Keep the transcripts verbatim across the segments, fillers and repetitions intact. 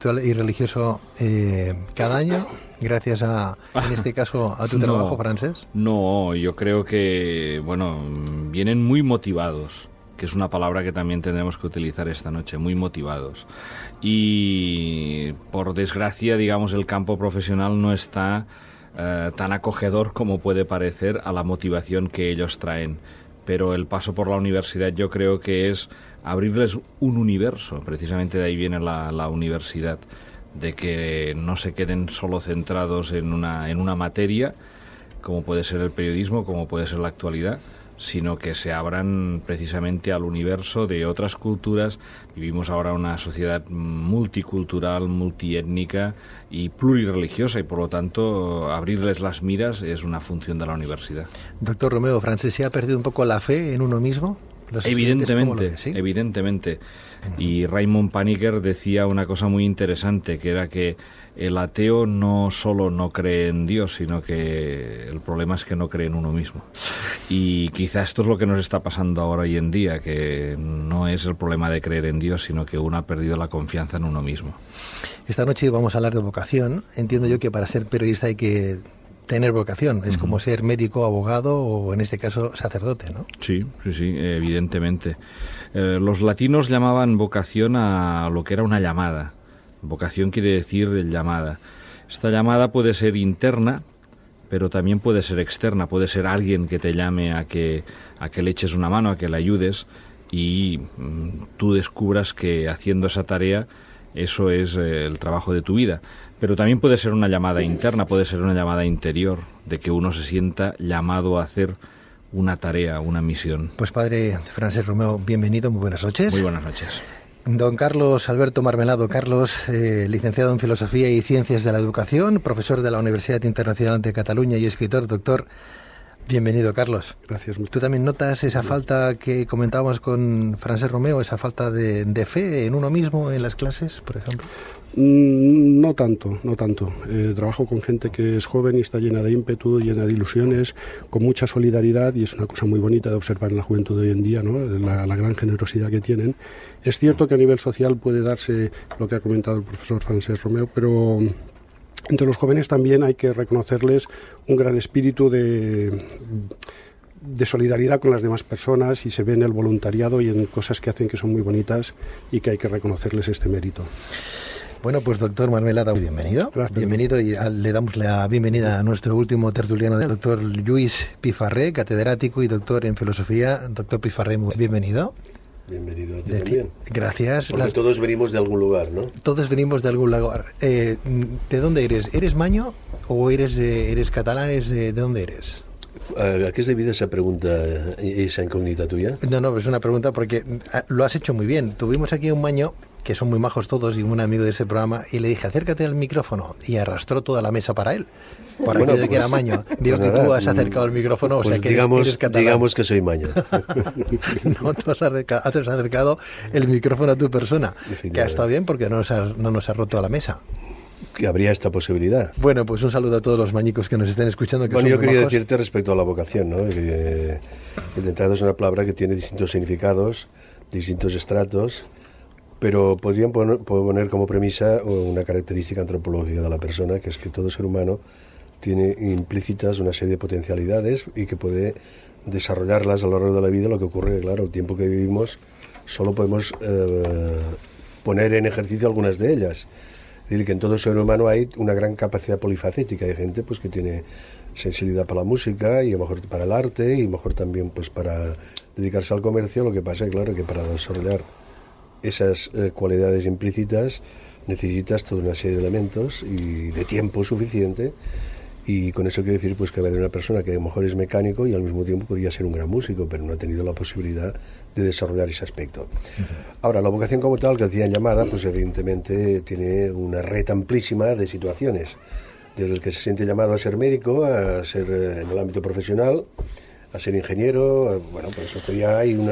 espiritual y religioso eh, cada año, gracias a, en este caso, a tu trabajo, no, Francesc? No, yo creo que, bueno, vienen muy motivados, que es una palabra que también tendremos que utilizar esta noche, muy motivados. Y, por desgracia, digamos, el campo profesional no está eh, tan acogedor como puede parecer a la motivación que ellos traen. Pero el paso por la universidad yo creo que es abrirles un universo, precisamente de ahí viene la, la universidad, de que no se queden solo centrados en una, en una materia, como puede ser el periodismo, como puede ser la actualidad, sino que se abran precisamente al universo de otras culturas. Vivimos ahora una sociedad multicultural, multiétnica y plurireligiosa, y por lo tanto abrirles las miras es una función de la universidad. Doctor Romeo, Francesc, ¿se ha perdido un poco la fe en uno mismo? Evidentemente, ves, ¿sí? evidentemente. Uh-huh. Y Raymond Paniker decía una cosa muy interesante, que era que el ateo no solo no cree en Dios, sino que el problema es que no cree en uno mismo. Y quizá esto es lo que nos está pasando ahora hoy en día, que no es el problema de creer en Dios, sino que uno ha perdido la confianza en uno mismo. Esta noche vamos a hablar de vocación. Entiendo yo que para ser periodista hay que tener vocación, es uh-huh. como ser médico, abogado o en este caso sacerdote, ¿no? Sí, sí, sí, evidentemente. Eh, los latinos llamaban vocación a lo que era una llamada. Vocación quiere decir llamada. Esta llamada puede ser interna, pero también puede ser externa. Puede ser alguien que te llame a que, a que le eches una mano, a que le ayudes y mm, tú descubras que haciendo esa tarea eso es eh, el trabajo de tu vida. Pero también puede ser una llamada interna, puede ser una llamada interior, de que uno se sienta llamado a hacer una tarea, una misión. Pues padre Francesc Romeo, bienvenido, muy buenas noches. Muy buenas noches. Don Carlos Alberto Marmelado. Carlos, eh, licenciado en Filosofía y Ciencias de la Educación, profesor de la Universidad Internacional de Cataluña y escritor. Doctor, bienvenido, Carlos. Gracias. ¿Tú también notas esa falta que comentábamos con Francesc Romeo, esa falta de, de fe en uno mismo en las clases, por ejemplo? Mm, no tanto, no tanto. Eh, trabajo con gente que es joven y está llena de ímpetu, llena de ilusiones, con mucha solidaridad, y es una cosa muy bonita de observar en la juventud de hoy en día, ¿no? La, la gran generosidad que tienen. Es cierto que a nivel social puede darse lo que ha comentado el profesor Francesc Romeo, pero entre los jóvenes también hay que reconocerles un gran espíritu de... de solidaridad con las demás personas, y se ve en el voluntariado y en cosas que hacen que son muy bonitas y que hay que reconocerles este mérito. Bueno, pues doctor Marmelada, bienvenido. Gracias. Bienvenido, y le damos la bienvenida a nuestro último tertuliano, el doctor Lluís Pifarré, catedrático y doctor en filosofía. Doctor Pifarré, bienvenido. Bienvenido a ti de también. Gracias. Porque Las... todos venimos de algún lugar, ¿no? Todos venimos de algún lugar. Eh, ¿De dónde eres? ¿Eres maño o eres de, eres catalán? ¿Eres de, ¿De dónde eres? ¿A qué es debida esa pregunta, esa incógnita tuya? No, no, es una pregunta porque lo has hecho muy bien. Tuvimos aquí un maño, que son muy majos todos, y un amigo de ese programa, y le dije, acércate al micrófono, y arrastró toda la mesa para él. Por bueno, aquello de pues, que era maño. Digo pues que nada, tú has acercado el micrófono, pues o sea que digamos, eres, eres catalán. digamos que soy maño. No, tú has acercado, has acercado el micrófono a tu persona, que ha estado bien porque no nos ha, no nos ha roto a la mesa. Que habría esta posibilidad. Bueno, pues un saludo a todos los mañicos que nos estén escuchando. Que bueno, son yo muy quería majos. decirte respecto a la vocación, ¿no? Que, que de entrada es una palabra que tiene distintos significados, distintos estratos, pero podrían poner, poner como premisa una característica antropológica de la persona, que es que todo ser humano tiene implícitas una serie de potencialidades y que puede desarrollarlas a lo largo de la vida. Lo que ocurre, claro, el tiempo que vivimos solo podemos eh, poner en ejercicio algunas de ellas. Es decir, que en todo ser humano hay una gran capacidad polifacética. Hay gente pues que tiene sensibilidad para la música, y a lo mejor para el arte, y a lo mejor también pues para dedicarse al comercio. Lo que pasa es, claro, que para desarrollar esas eh, cualidades implícitas necesitas toda una serie de elementos y de tiempo suficiente. Y con eso quiero decir pues que va a haber una persona que a lo mejor es mecánico y al mismo tiempo podría ser un gran músico, pero no ha tenido la posibilidad de desarrollar ese aspecto. Uh-huh. Ahora, la vocación como tal, que decían llamada, pues evidentemente tiene una red amplísima de situaciones. Desde el que se siente llamado a ser médico, a ser eh, en el ámbito profesional, a ser ingeniero, a, bueno, pues esto ya hay una...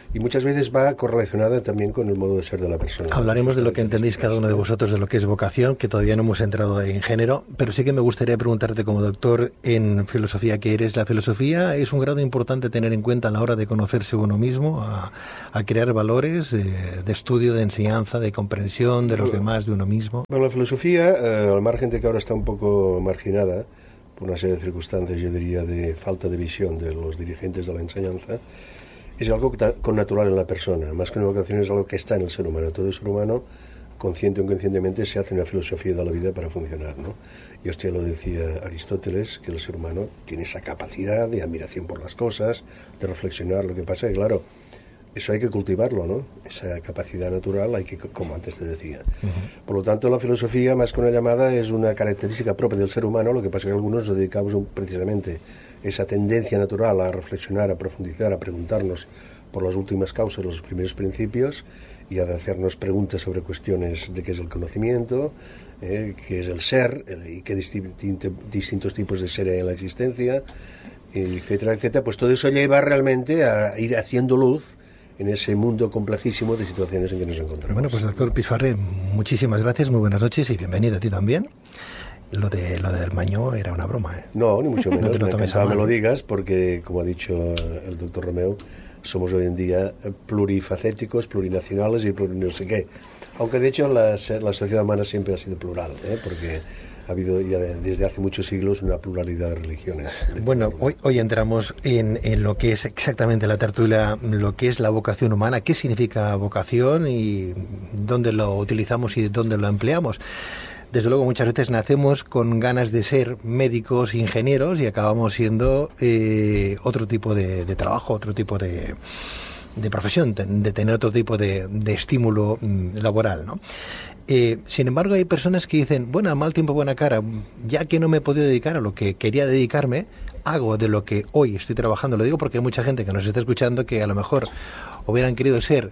y muchas veces va correlacionada también con el modo de ser de la persona. Hablaremos de lo que entendéis cada uno de vosotros de lo que es vocación, que todavía no hemos entrado en género, pero sí que me gustaría preguntarte como doctor en filosofía, ¿qué eres? La filosofía es un grado importante tener en cuenta a la hora de conocerse uno mismo, a, a crear valores de, de estudio, de enseñanza, de comprensión de los demás, de uno mismo. Bueno, la filosofía, eh, al margen de que ahora está un poco marginada por una serie de circunstancias, yo diría, de falta de visión de los dirigentes de la enseñanza, es algo con natural en la persona, más que una vocación es algo que está en el ser humano. Todo ser humano, consciente o inconscientemente, se hace una filosofía de la vida para funcionar, ¿no? Y hostia, lo decía Aristóteles, que el ser humano tiene esa capacidad de admiración por las cosas, de reflexionar lo que pasa, y claro, eso hay que cultivarlo, ¿no? Esa capacidad natural hay que, como antes te decía. Uh-huh. Por lo tanto, la filosofía, más que una llamada, es una característica propia del ser humano, lo que pasa es que algunos nos dedicamos precisamente esa tendencia natural a reflexionar, a profundizar, a preguntarnos por las últimas causas, los primeros principios, y a hacernos preguntas sobre cuestiones de qué es el conocimiento, eh, qué es el ser, el, y qué distinto, distintos tipos de ser hay en la existencia, etcétera, etcétera. Pues todo eso lleva realmente a ir haciendo luz en ese mundo complejísimo de situaciones en que nos encontramos. Bueno, pues doctor Pifarré, muchísimas gracias, muy buenas noches y bienvenido a ti también. Lo de lo del Mañó era una broma, ¿eh? No, ni mucho menos. No te lo me tomes encantaba me lo digas, porque, como ha dicho el doctor Romeu, somos hoy en día plurifacéticos, plurinacionales y pluri no sé qué. Aunque, de hecho, la, la sociedad humana siempre ha sido plural, ¿eh? Porque ha habido ya desde hace muchos siglos una pluralidad de religiones. De bueno, hoy, hoy entramos en, en lo que es exactamente la tertulia, lo que es la vocación humana, qué significa vocación y dónde lo utilizamos y dónde lo empleamos. Desde luego muchas veces nacemos con ganas de ser médicos, ingenieros y acabamos siendo eh, otro tipo de, de trabajo, otro tipo de, de profesión, de tener otro tipo de, de estímulo mm, laboral, ¿no? Eh, sin embargo, hay personas que dicen, bueno, mal tiempo, buena cara, ya que no me he podido dedicar a lo que quería dedicarme, hago de lo que hoy estoy trabajando. Lo digo porque hay mucha gente que nos está escuchando que a lo mejor hubieran querido ser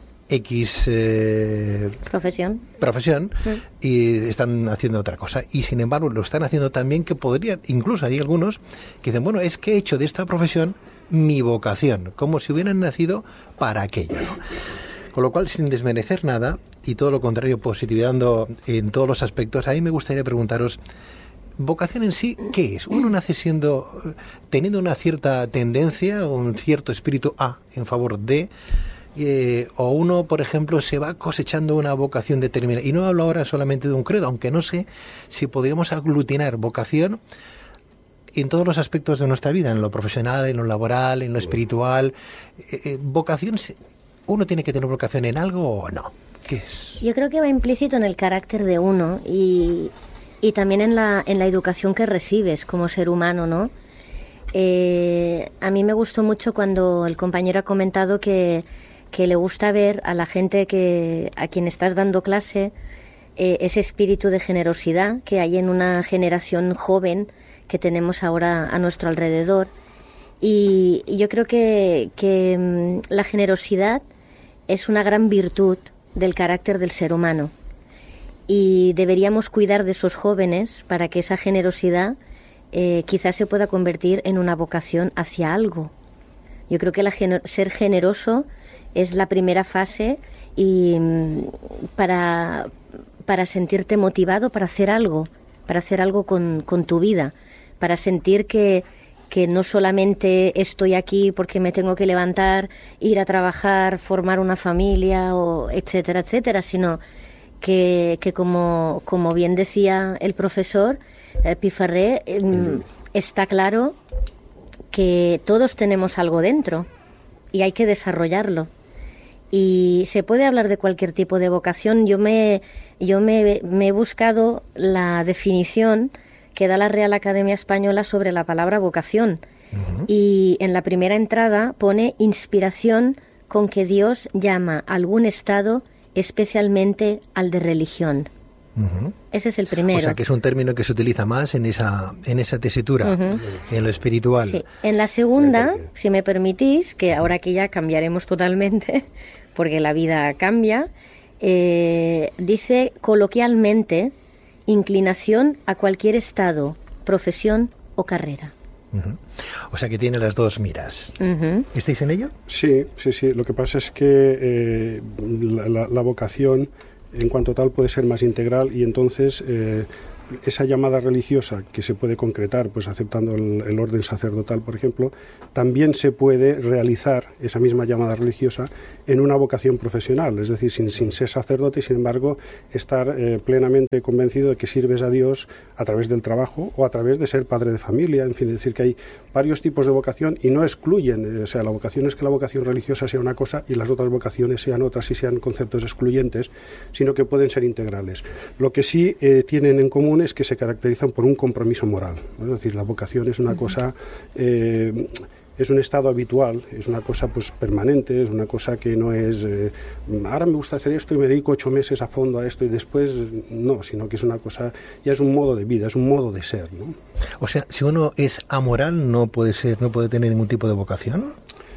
X eh, profesión, profesión mm. y están haciendo otra cosa. Y sin embargo, lo están haciendo también que podrían, incluso hay algunos que dicen, bueno, es que he hecho de esta profesión mi vocación, como si hubieran nacido para aquello, ¿no? Con lo cual, sin desmerecer nada, y todo lo contrario, positivando en todos los aspectos, a mí me gustaría preguntaros, vocación en sí, ¿qué es? Uno nace siendo, teniendo una cierta tendencia, un cierto espíritu A en favor de, eh, o uno, por ejemplo, se va cosechando una vocación determinada. Y no hablo ahora solamente de un credo, aunque no sé si podríamos aglutinar vocación en todos los aspectos de nuestra vida, en lo profesional, en lo laboral, en lo espiritual. Eh, eh, vocación, ¿uno tiene que tener vocación en algo o no? ¿Qué es? Yo creo que va implícito en el carácter de uno y, y también en la, en la educación que recibes como ser humano, ¿no? Eh, a mí me gustó mucho cuando el compañero ha comentado que, que le gusta ver a la gente que a quien estás dando clase eh, ese espíritu de generosidad que hay en una generación joven que tenemos ahora a nuestro alrededor. Y, y yo creo que, que um, la generosidad es una gran virtud del carácter del ser humano y deberíamos cuidar de esos jóvenes para que esa generosidad eh, quizás se pueda convertir en una vocación hacia algo. Yo creo que la gener- ser generoso es la primera fase y um, para, para sentirte motivado para hacer algo, para hacer algo con, con tu vida, para sentir que que no solamente estoy aquí porque me tengo que levantar, ir a trabajar, formar una familia, o etcétera, etcétera, sino que, que como, como bien decía el profesor eh, Pifarré, eh, está claro que todos tenemos algo dentro y hay que desarrollarlo. Y se puede hablar de cualquier tipo de vocación. Yo me, yo me, me he buscado la definición que da la Real Academia Española sobre la palabra vocación. Uh-huh. Y en la primera entrada pone inspiración con que Dios llama a algún estado, especialmente al de religión. Uh-huh. Ese es el primero. O sea, que es un término que se utiliza más en esa, en esa tesitura, uh-huh. en lo espiritual. Sí. En la segunda, si me permitís, que ahora que ya cambiaremos totalmente, porque la vida cambia, eh, dice coloquialmente inclinación a cualquier estado, profesión o carrera. Uh-huh. O sea que tiene las dos miras. Uh-huh. ¿Estáis en ello? Sí, sí, sí. Lo que pasa es que eh, la, la, la vocación, en cuanto tal, puede ser más integral y entonces eh, esa llamada religiosa que se puede concretar, pues aceptando el, el orden sacerdotal, por ejemplo, también se puede realizar esa misma llamada religiosa en una vocación profesional, es decir, sin, sin ser sacerdote, sin embargo, estar eh, plenamente convencido de que sirves a Dios a través del trabajo o a través de ser padre de familia, en fin, es decir, que hay varios tipos de vocación y no excluyen, eh, o sea, la vocación es que la vocación religiosa sea una cosa y las otras vocaciones sean otras y sean conceptos excluyentes, sino que pueden ser integrales. Lo que sí eh, tienen en común es que se caracterizan por un compromiso moral, ¿no? Es decir, la vocación es una cosa, eh, es un estado habitual, es una cosa pues permanente, es una cosa que no es, eh, ahora me gusta hacer esto y me dedico ocho meses a fondo a esto y después no, sino que es una cosa, ya es un modo de vida, es un modo de ser, ¿no? O sea, si uno es amoral, no puede ser, no puede tener ningún tipo de vocación.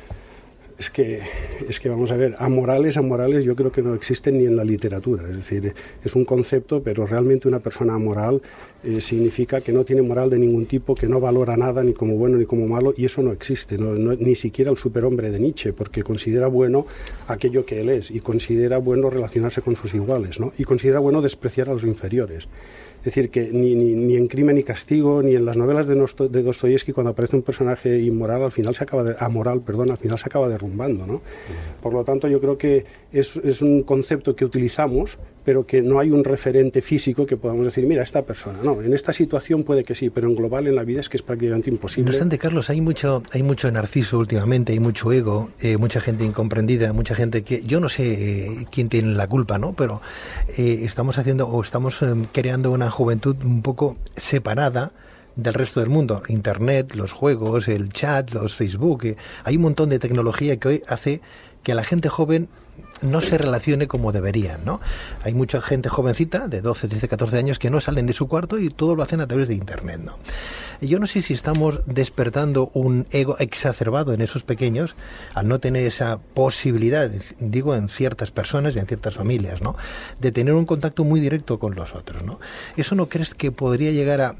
Es que, es que vamos a ver, amorales, amorales yo creo que no existen ni en la literatura, es decir, es un concepto, pero realmente una persona amoral eh, significa que no tiene moral de ningún tipo, que no valora nada ni como bueno ni como malo, y eso no existe, no, no, ni siquiera el superhombre de Nietzsche, porque considera bueno aquello que él es, y considera bueno relacionarse con sus iguales, ¿no? Y considera bueno despreciar a los inferiores. Es decir, que ni, ni, ni en Crimen y Castigo, ni en las novelas de, Nosto, de Dostoyevsky, cuando aparece un personaje inmoral, al final se acaba de, amoral, perdón, al final se acaba derrumbando, ¿no? Por lo tanto, yo creo que es, es un concepto que utilizamos, pero que no hay un referente físico que podamos decir, mira, esta persona, no, en esta situación puede que sí, pero en global en la vida es que es prácticamente imposible. No obstante, Carlos, hay mucho, hay mucho narciso últimamente, hay mucho ego, eh, mucha gente incomprendida, mucha gente que, yo no sé eh, quién tiene la culpa, ¿no? Pero eh, estamos haciendo, o estamos eh, creando una juventud un poco separada del resto del mundo. Internet, los juegos, el chat, los Facebook, eh, hay un montón de tecnología que hoy hace que la gente joven no se relacione como deberían, ¿no? Hay mucha gente jovencita de doce, trece, catorce años que no salen de su cuarto y todo lo hacen a través de Internet, ¿no? Yo no sé si estamos despertando un ego exacerbado en esos pequeños al no tener esa posibilidad, digo, en ciertas personas y en ciertas familias, ¿no? De tener un contacto muy directo con los otros, ¿no? ¿Eso no crees que podría llegar a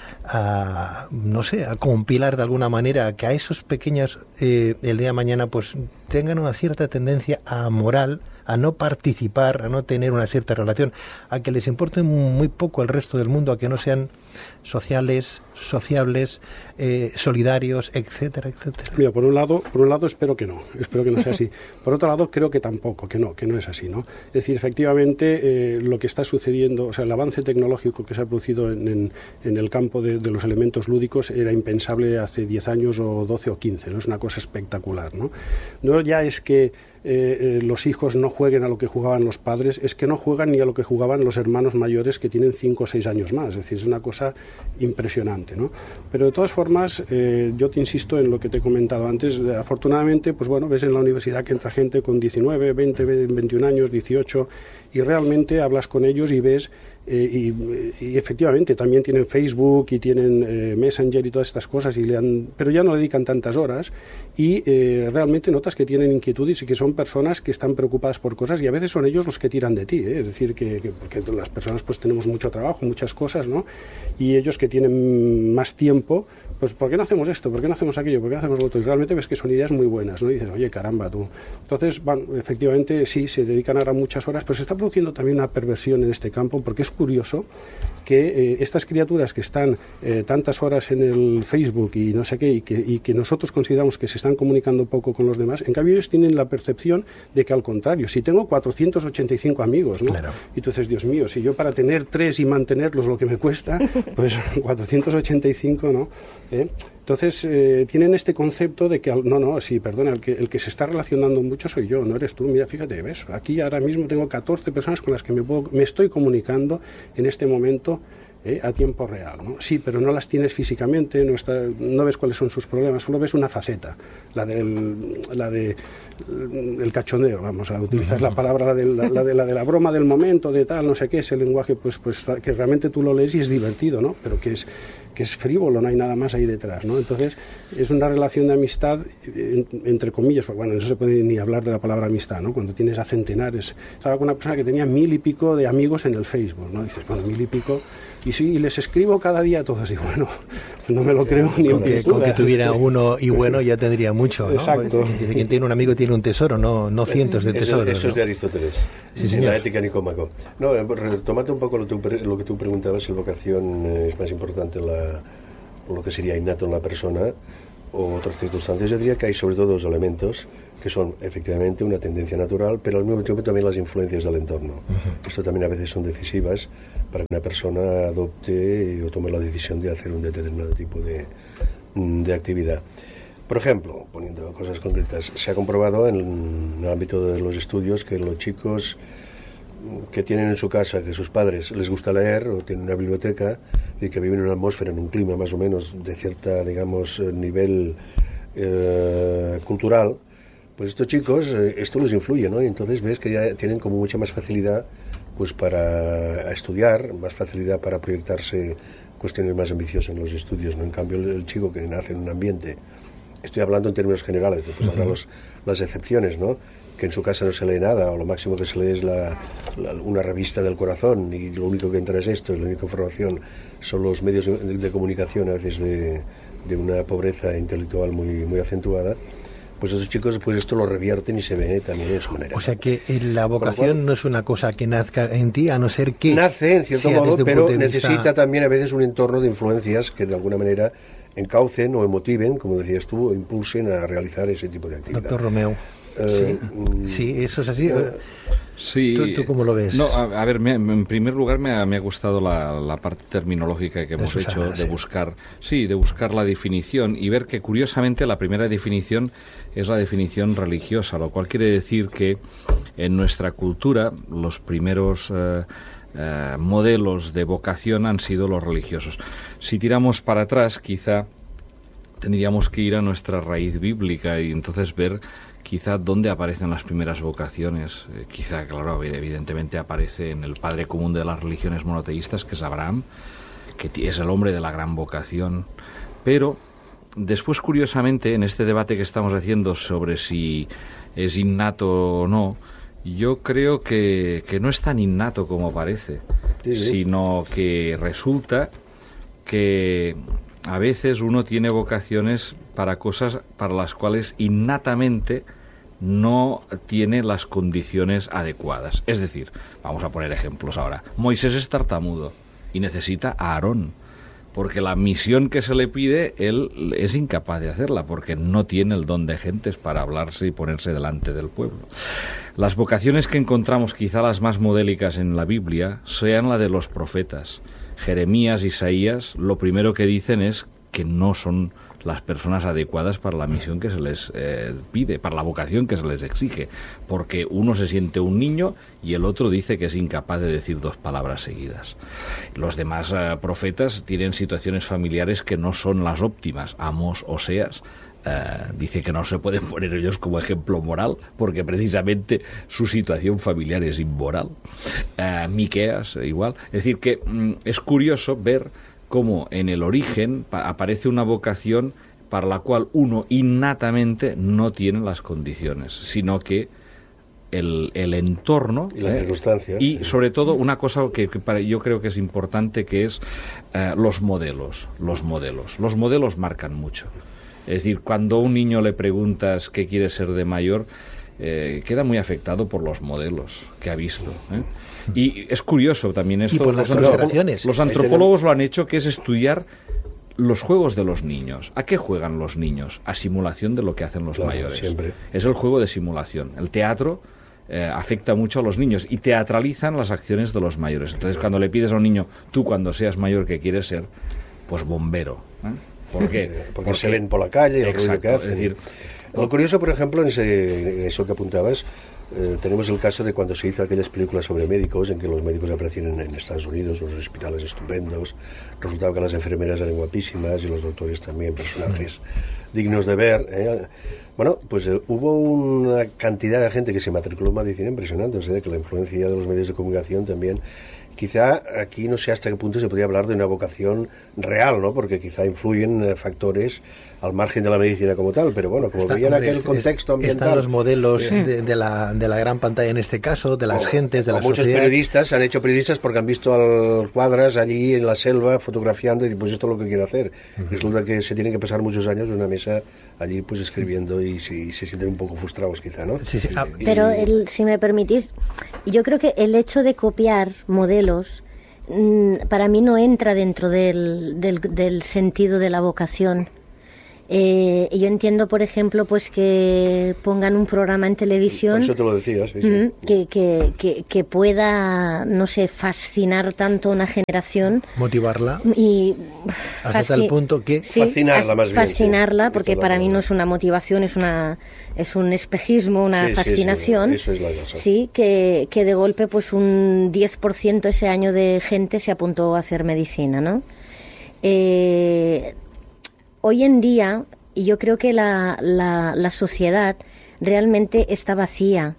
a, no sé, a compilar de alguna manera que a esos pequeños eh, el día de mañana pues tengan una cierta tendencia amoral, a no participar, a no tener una cierta relación, a que les importe muy poco el resto del mundo, a que no sean sociales, sociables, eh, solidarios, etcétera, etcétera? Mira, por un lado, por un lado espero que no, espero que no sea así. Por otro lado, creo que tampoco, que no, que no es así, ¿no? Es decir, efectivamente, eh, lo que está sucediendo, o sea, el avance tecnológico que se ha producido en, en, en el campo de, de los elementos lúdicos era impensable hace diez años o doce o quince, ¿no? Es una cosa espectacular, ¿no? No ya es que Eh, eh, los hijos no jueguen a lo que jugaban los padres, es que no juegan ni a lo que jugaban los hermanos mayores que tienen cinco o seis años más, es decir, es una cosa impresionante, ¿no? Pero de todas formas, eh, yo te insisto en lo que te he comentado antes, eh, afortunadamente, pues bueno, ves en la universidad que entra gente con diecinueve, veinte, veintiún años, dieciocho, y realmente hablas con ellos y ves Eh, y, y efectivamente también tienen Facebook y tienen eh, Messenger y todas estas cosas, y le han, pero ya no le dedican tantas horas y eh, realmente notas que tienen inquietudes y que son personas que están preocupadas por cosas, y a veces son ellos los que tiran de ti, ¿eh? Es decir, que, que porque las personas pues tenemos mucho trabajo, muchas cosas, ¿no? Y ellos que tienen más tiempo, pues ¿por qué no hacemos esto? ¿Por qué no hacemos aquello? ¿Por qué no hacemos lo otro? Y realmente ves que son ideas muy buenas, ¿no? Y dices, oye, caramba, tú. Entonces, bueno, efectivamente sí, se dedican ahora muchas horas, pero se está produciendo también una perversión en este campo, porque es curioso que eh, estas criaturas que están eh, tantas horas en el Facebook y no sé qué, y que, y que nosotros consideramos que se están comunicando poco con los demás, en cambio ellos tienen la percepción de que al contrario, si tengo cuatrocientos ochenta y cinco amigos, ¿no? Claro. Y tú dices, Dios mío, si yo para tener tres y mantenerlos lo que me cuesta, pues cuatrocientos ochenta y cinco, ¿no? ¿Eh? Entonces eh, tienen este concepto de que, no, no, sí, perdona, el que, el que se está relacionando mucho soy yo, no eres tú. Mira, fíjate, ves, aquí ahora mismo tengo catorce personas con las que me, puedo, me estoy comunicando en este momento eh, a tiempo real, ¿no? Sí, pero no las tienes físicamente, no, está, no ves cuáles son sus problemas, solo ves una faceta, la del la de, el cachondeo, vamos a utilizar uh-huh. la palabra, la de la, la de la de la broma del momento, de tal, no sé qué, ese lenguaje pues, pues que realmente tú lo lees y es divertido, ¿no? Pero que es que es frívolo, no hay nada más ahí detrás, ¿no? Entonces, es una relación de amistad, en, entre comillas, pues bueno, no se puede ni hablar de la palabra amistad, ¿no? Cuando tienes a centenares. Estaba con una persona que tenía mil y pico de amigos en el Facebook, ¿no? Dices, bueno, mil y pico, y sí, y les escribo cada día a todos. Digo, bueno, no me lo creo ni en pintura. Con que tuviera uno y bueno ya tendría mucho, ¿no? Exacto. Dice, quien tiene un amigo tiene un tesoro, no, no cientos de tesoros. Eso, eso es ¿no? de Aristóteles, Sí, en señor. la Ética Nicómaco. No, retomate un poco lo, tu, lo que tú preguntabas, si la vocación es más importante la, lo que sería innato en la persona o otras circunstancias. Yo diría que hay sobre todo dos elementos que son efectivamente una tendencia natural, pero al mismo tiempo también las influencias del entorno. Uh-huh. Esto también a veces son decisivas para que una persona adopte o tome la decisión de hacer un determinado tipo de, de actividad. Por ejemplo, poniendo cosas concretas, se ha comprobado en el ámbito de los estudios que los chicos que tienen en su casa, que sus padres les gusta leer o tienen una biblioteca y que viven en una atmósfera, en un clima más o menos de cierta, digamos, nivel eh, cultural, pues estos chicos, eh, esto les influye, ¿no? Y entonces ves que ya tienen como mucha más facilidad pues para estudiar, más facilidad para proyectarse cuestiones más ambiciosas en los estudios, ¿no? En cambio, el, el chico que nace en un ambiente, estoy hablando en términos generales, después habrá los, las excepciones, ¿no? Que en su casa no se lee nada, o lo máximo que se lee es la, la, una revista del corazón, y lo único que entra es esto, y la única información son los medios de, de comunicación, a veces de, de una pobreza intelectual muy, muy acentuada. Pues esos chicos, pues esto lo revierten y se ve también en su manera. O sea que la vocación cual, no es una cosa que nazca en ti, a no ser que... Nace, en cierto modo, pero necesita vista... también a veces un entorno de influencias que de alguna manera encaucen o emotiven, como decías tú, o impulsen a realizar ese tipo de actividad. Doctor Romeu. Eh, sí, sí, eso es así. Eh, sí. ¿Tú, ¿Tú cómo lo ves? No, a, a ver, me, en primer lugar me ha, me ha gustado la, la parte terminológica que hemos Susana, hecho de sí. buscar, sí, de buscar la definición y ver que curiosamente la primera definición es la definición religiosa, lo cual quiere decir que en nuestra cultura los primeros eh, eh, modelos de vocación han sido los religiosos. Si tiramos para atrás, quizá tendríamos que ir a nuestra raíz bíblica y entonces ver quizá dónde aparecen las primeras vocaciones. Eh, quizá, claro, evidentemente aparece en el padre común de las religiones monoteístas, que es Abraham, que es el hombre de la gran vocación. Pero después, curiosamente, en este debate que estamos haciendo sobre si es innato o no, yo creo que, que no es tan innato como parece, sí, sí. sino que resulta que a veces uno tiene vocaciones para cosas para las cuales innatamente no tiene las condiciones adecuadas. Es decir, vamos a poner ejemplos ahora. Moisés es tartamudo y necesita a Aarón, porque la misión que se le pide, él es incapaz de hacerla, porque no tiene el don de gentes para hablarse y ponerse delante del pueblo. Las vocaciones que encontramos, quizá las más modélicas en la Biblia, sean la de los profetas. Jeremías, Isaías, lo primero que dicen es que no son las personas adecuadas para la misión que se les eh, pide, para la vocación que se les exige, porque uno se siente un niño y el otro dice que es incapaz de decir dos palabras seguidas. Los demás eh, profetas tienen situaciones familiares que no son las óptimas. Amós, Oseas, Uh, dice que no se pueden poner ellos como ejemplo moral porque precisamente su situación familiar es inmoral. uh, Miqueas igual, es decir que mm, es curioso ver cómo en el origen pa- aparece una vocación para la cual uno innatamente no tiene las condiciones, sino que el, el entorno y las circunstancias y sobre todo una cosa que, que para, yo creo que es importante, que es uh, los modelos los modelos los modelos marcan mucho. Es decir, cuando a un niño le preguntas qué quiere ser de mayor, eh, queda muy afectado por los modelos que ha visto, ¿eh? Y es curioso también esto. Y por las los, frustraciones. Los antropólogos lo han hecho, que es estudiar los juegos de los niños. ¿A qué juegan los niños? A simulación de lo que hacen los claro, mayores. Siempre. Es el juego de simulación. El teatro eh, afecta mucho a los niños y teatralizan las acciones de los mayores. Entonces, cuando le pides a un niño, tú cuando seas mayor, ¿qué quieres ser? Pues bombero, ¿eh? ¿Por qué? Porque, Porque se ven por la calle, el ruido que hacen. Es decir, lo curioso, por ejemplo, en ese, eso que apuntabas, eh, tenemos el caso de cuando se hizo aquellas películas sobre médicos, en que los médicos aparecían en, en Estados Unidos, unos hospitales estupendos, resultaba que las enfermeras eran guapísimas y los doctores también, personajes dignos de ver. ¿eh? Bueno, pues eh, hubo una cantidad de gente que se matriculó en medicina impresionante, o sea, que la influencia de los medios de comunicación también. Quizá aquí no sé hasta qué punto se podría hablar de una vocación real, ¿no? Porque quizá influyen eh, factores al margen de la medicina como tal, pero bueno, como veían aquel es, contexto ambiental... Están los modelos eh, de, de, la, de la gran pantalla en este caso, de las o, gentes, de la muchos sociedad. Periodistas han hecho periodistas porque han visto al Cuadras allí en la selva fotografiando y dicen, pues esto es lo que quiero hacer. Uh-huh. Resulta que se tienen que pasar muchos años en una mesa allí pues escribiendo y se, y se sienten un poco frustrados quizá, ¿no? Sí, sí. Ah, y, pero el, si me permitís, yo creo que el hecho de copiar modelos mmm, para mí no entra dentro del, del, del sentido de la vocación. Eh, yo entiendo, por ejemplo, pues que pongan un programa en televisión. Por eso te lo decía, sí, mm, sí. Que, que, que, que pueda, no sé, fascinar tanto a una generación. Motivarla. Y hasta el punto que sí, fascinarla más bien. Fascinarla, sí, porque para mí no es una motivación, es una es un espejismo, una sí, fascinación. Sí, sí, eso es la cosa. Sí, que, que de golpe pues un diez por ciento ese año de gente se apuntó a hacer medicina, ¿no? Eh... Hoy en día, yo creo que la, la, la sociedad realmente está vacía.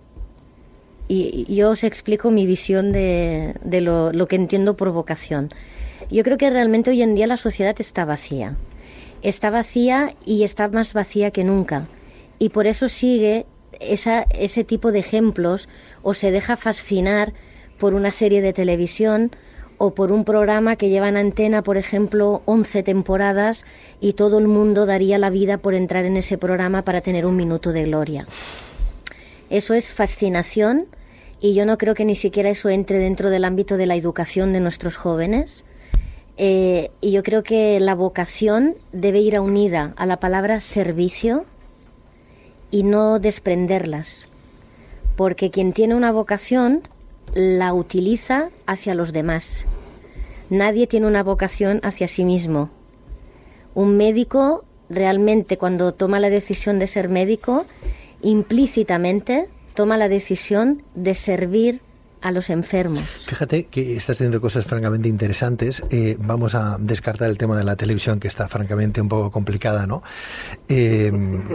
Y yo os explico mi visión de, de lo, lo que entiendo por vocación. Yo creo que realmente hoy en día la sociedad está vacía. Está vacía y está más vacía que nunca. Y por eso sigue esa, ese tipo de ejemplos o se deja fascinar por una serie de televisión o por un programa que lleva en antena, por ejemplo, once temporadas y todo el mundo daría la vida por entrar en ese programa para tener un minuto de gloria. Eso es fascinación y yo no creo que ni siquiera eso entre dentro del ámbito de la educación de nuestros jóvenes. Eh, y yo creo que la vocación debe ir unida a la palabra servicio y no desprenderlas. Porque quien tiene una vocación la utiliza hacia los demás. Nadie tiene una vocación hacia sí mismo. Un médico realmente cuando toma la decisión de ser médico, implícitamente toma la decisión de servir a los enfermos. Fíjate que estás haciendo cosas francamente interesantes. Eh, vamos a descartar el tema de la televisión, que está francamente un poco complicada, ¿no? Eh,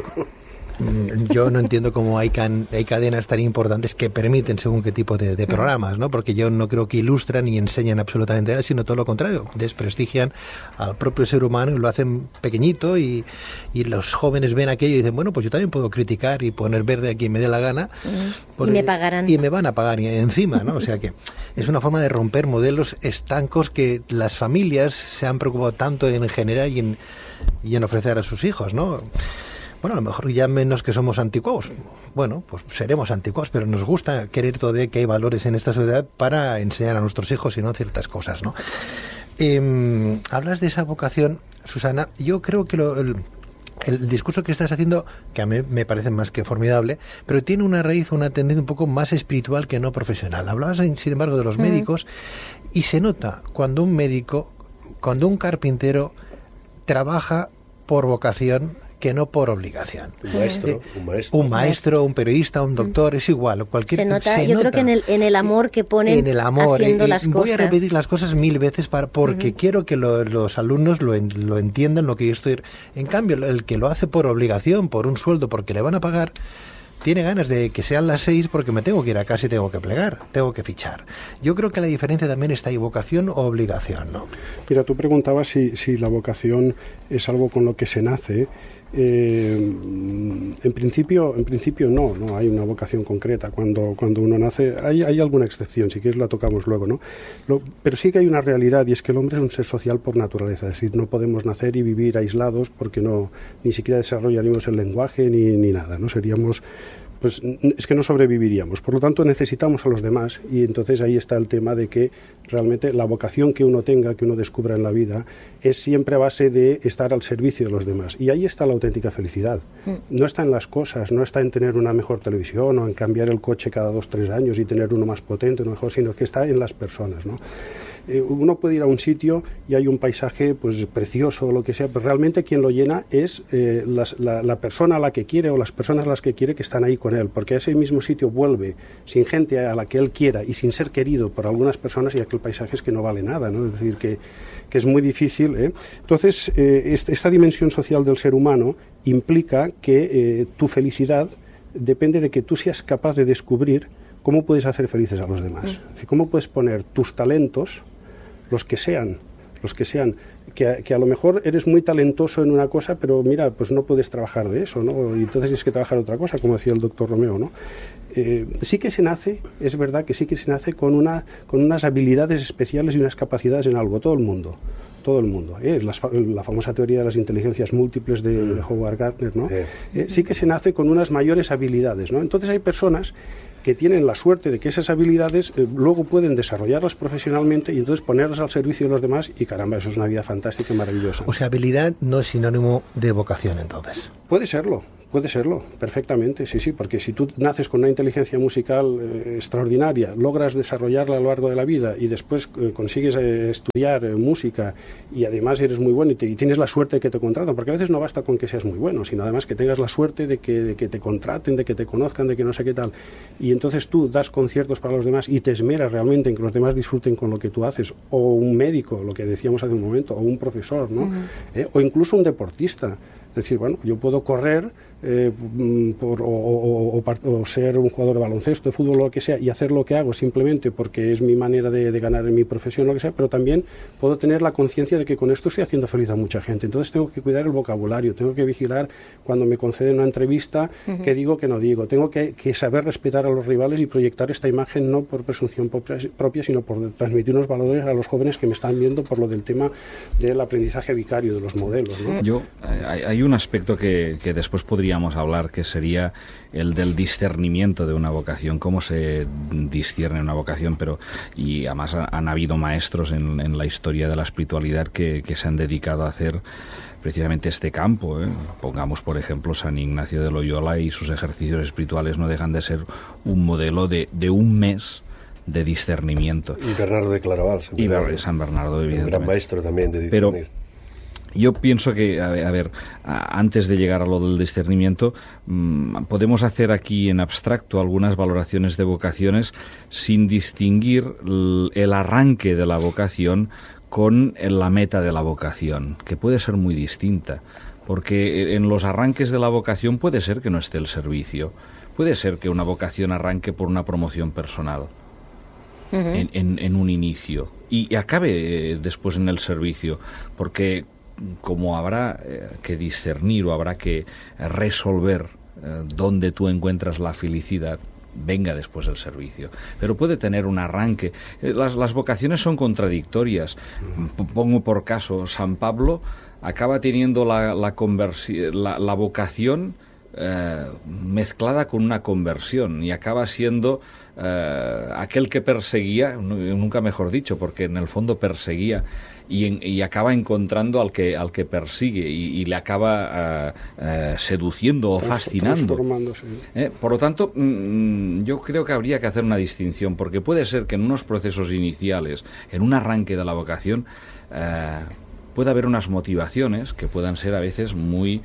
Yo no entiendo cómo hay, can, hay cadenas tan importantes que permiten según qué tipo de, de programas, ¿no? Porque yo no creo que ilustran ni enseñan absolutamente nada, sino todo lo contrario, desprestigian al propio ser humano y lo hacen pequeñito y, y los jóvenes ven aquello y dicen, bueno, pues yo también puedo criticar y poner verde a quien me dé la gana. Porque, y me pagarán. Y me van a pagar encima, ¿no? O sea que es una forma de romper modelos estancos que las familias se han preocupado tanto en generar y en, y en ofrecer a sus hijos, ¿no? Bueno, a lo mejor ya menos que somos anticuados. Bueno, pues seremos anticuados, pero nos gusta querer todavía que hay valores en esta sociedad para enseñar a nuestros hijos y no ciertas cosas, ¿no? Eh, hablas de esa vocación, Susana. Yo creo que lo, el, el discurso que estás haciendo, que a mí me parece más que formidable, pero tiene una raíz, una tendencia un poco más espiritual que no profesional. Hablabas, sin embargo, de los mm. médicos y se nota cuando un médico, cuando un carpintero trabaja por vocación que no por obligación. Un maestro, un maestro, un maestro, un periodista, un doctor, es igual. Cualquier, se nota, se yo nota. creo que en el, en el amor que ponen en el amor, haciendo eh, las voy cosas. a repetir las cosas mil veces para, porque uh-huh. quiero que lo, los alumnos lo, en, lo entiendan, lo que yo estoy... En cambio, el que lo hace por obligación, por un sueldo, porque le van a pagar, tiene ganas de que sean las seis porque me tengo que ir a casa y tengo que plegar, tengo que fichar. Yo creo que la diferencia también está en vocación o obligación, ¿no? Mira, tú preguntabas si, si la vocación es algo con lo que se nace. Eh, en principio en principio no no hay una vocación concreta cuando cuando uno nace. Hay, hay alguna excepción, si quieres la tocamos luego, ¿no? Lo, pero sí que hay una realidad y es que el hombre es un ser social por naturaleza, es decir, no podemos nacer y vivir aislados porque no ni siquiera desarrollaríamos el lenguaje ni, ni nada, ¿no? Seríamos pues es que no sobreviviríamos. Por lo tanto, necesitamos a los demás y entonces ahí está el tema de que realmente la vocación que uno tenga, que uno descubra en la vida, es siempre a base de estar al servicio de los demás. Y ahí está la auténtica felicidad. No está en las cosas, no está en tener una mejor televisión o en cambiar el coche cada dos, tres años y tener uno más potente, uno mejor, sino que está en las personas, ¿no? Uno puede ir a un sitio y hay un paisaje pues precioso o lo que sea, pero realmente quien lo llena es eh, las, la, la persona a la que quiere o las personas a las que quiere que están ahí con él, porque a ese mismo sitio vuelve sin gente a la que él quiera y sin ser querido por algunas personas y aquel paisaje es que no vale nada, ¿no? Es decir, que, que es muy difícil, ¿eh? Entonces, eh, esta, esta dimensión social del ser humano implica que eh, tu felicidad depende de que tú seas capaz de descubrir ¿cómo puedes hacer felices a los demás? ¿Cómo puedes poner tus talentos, los que sean, los que sean, que a, que a lo mejor eres muy talentoso en una cosa, pero mira, pues no puedes trabajar de eso, ¿no? Y entonces tienes que trabajar otra cosa, como decía el doctor Romeo, ¿no? Eh, sí que se nace, es verdad que sí que se nace con, una, con unas habilidades especiales y unas capacidades en algo, todo el mundo. Todo el mundo. ¿eh? Las, la famosa teoría de las inteligencias múltiples de, de Howard Gardner, ¿no? Eh, sí que se nace con unas mayores habilidades, ¿no? Entonces hay personas que tienen la suerte de que esas habilidades eh, luego pueden desarrollarlas profesionalmente y entonces ponerlas al servicio de los demás y caramba, eso es una vida fantástica y maravillosa. O sea, habilidad no es sinónimo de vocación entonces. Puede serlo. Puede serlo, perfectamente, sí, sí, porque si tú naces con una inteligencia musical eh, extraordinaria, logras desarrollarla a lo largo de la vida y después eh, consigues eh, estudiar eh, música y además eres muy bueno y, te, y tienes la suerte de que te contratan, porque a veces no basta con que seas muy bueno, sino además que tengas la suerte de que, de que te contraten, de que te conozcan, de que no sé qué tal, y entonces tú das conciertos para los demás y te esmeras realmente en que los demás disfruten con lo que tú haces, o un médico, lo que decíamos hace un momento, o un profesor, ¿no? Uh-huh. eh, o incluso un deportista. Es decir, bueno, yo puedo correr eh, por, o, o, o, o ser un jugador de baloncesto, de fútbol, lo que sea, y hacer lo que hago simplemente porque es mi manera de, de ganar en mi profesión, lo que sea, pero también puedo tener la conciencia de que con esto estoy haciendo feliz a mucha gente. Entonces tengo que cuidar el vocabulario, tengo que vigilar cuando me conceden una entrevista, uh-huh. qué digo, qué no digo. Tengo que, que saber respetar a los rivales y proyectar esta imagen no por presunción propia, sino por transmitir unos valores a los jóvenes que me están viendo por lo del tema del aprendizaje vicario, de los modelos, ¿no? Yo, hay, hay un aspecto que, que después podríamos hablar, que sería el del discernimiento de una vocación, cómo se discierne una vocación, pero y además han habido maestros en, en la historia de la espiritualidad que, que se han dedicado a hacer precisamente este campo, ¿eh? Pongamos por ejemplo San Ignacio de Loyola, y sus ejercicios espirituales no dejan de ser un modelo de, de un mes de discernimiento. Y Bernardo de Claraval, San Bernardo, y San Bernardo, evidentemente. Un gran maestro también de discernir. Pero yo pienso que, a ver, a ver, antes de llegar a lo del discernimiento, mmm, podemos hacer aquí en abstracto algunas valoraciones de vocaciones sin distinguir l- el arranque de la vocación con la meta de la vocación, que puede ser muy distinta, porque en los arranques de la vocación puede ser que no esté el servicio, puede ser que una vocación arranque por una promoción personal. Uh-huh. en, en, en un inicio y, y acabe eh, después en el servicio, porque como habrá eh, que discernir o habrá que eh, resolver eh, dónde tú encuentras la felicidad, venga después el servicio. Pero puede tener un arranque. Eh, las, las vocaciones son contradictorias. P- pongo por caso, San Pablo acaba teniendo la, la, conversi- la, la vocación eh, mezclada con una conversión y acaba siendo eh, aquel que perseguía, nunca mejor dicho, porque en el fondo perseguía, y, en, y acaba encontrando al que al que persigue y, y le acaba uh, uh, seduciendo o fascinando. ¿Eh? Por lo tanto, mmm, yo creo que habría que hacer una distinción, porque puede ser que en unos procesos iniciales, en un arranque de la vocación, uh, pueda haber unas motivaciones que puedan ser a veces muy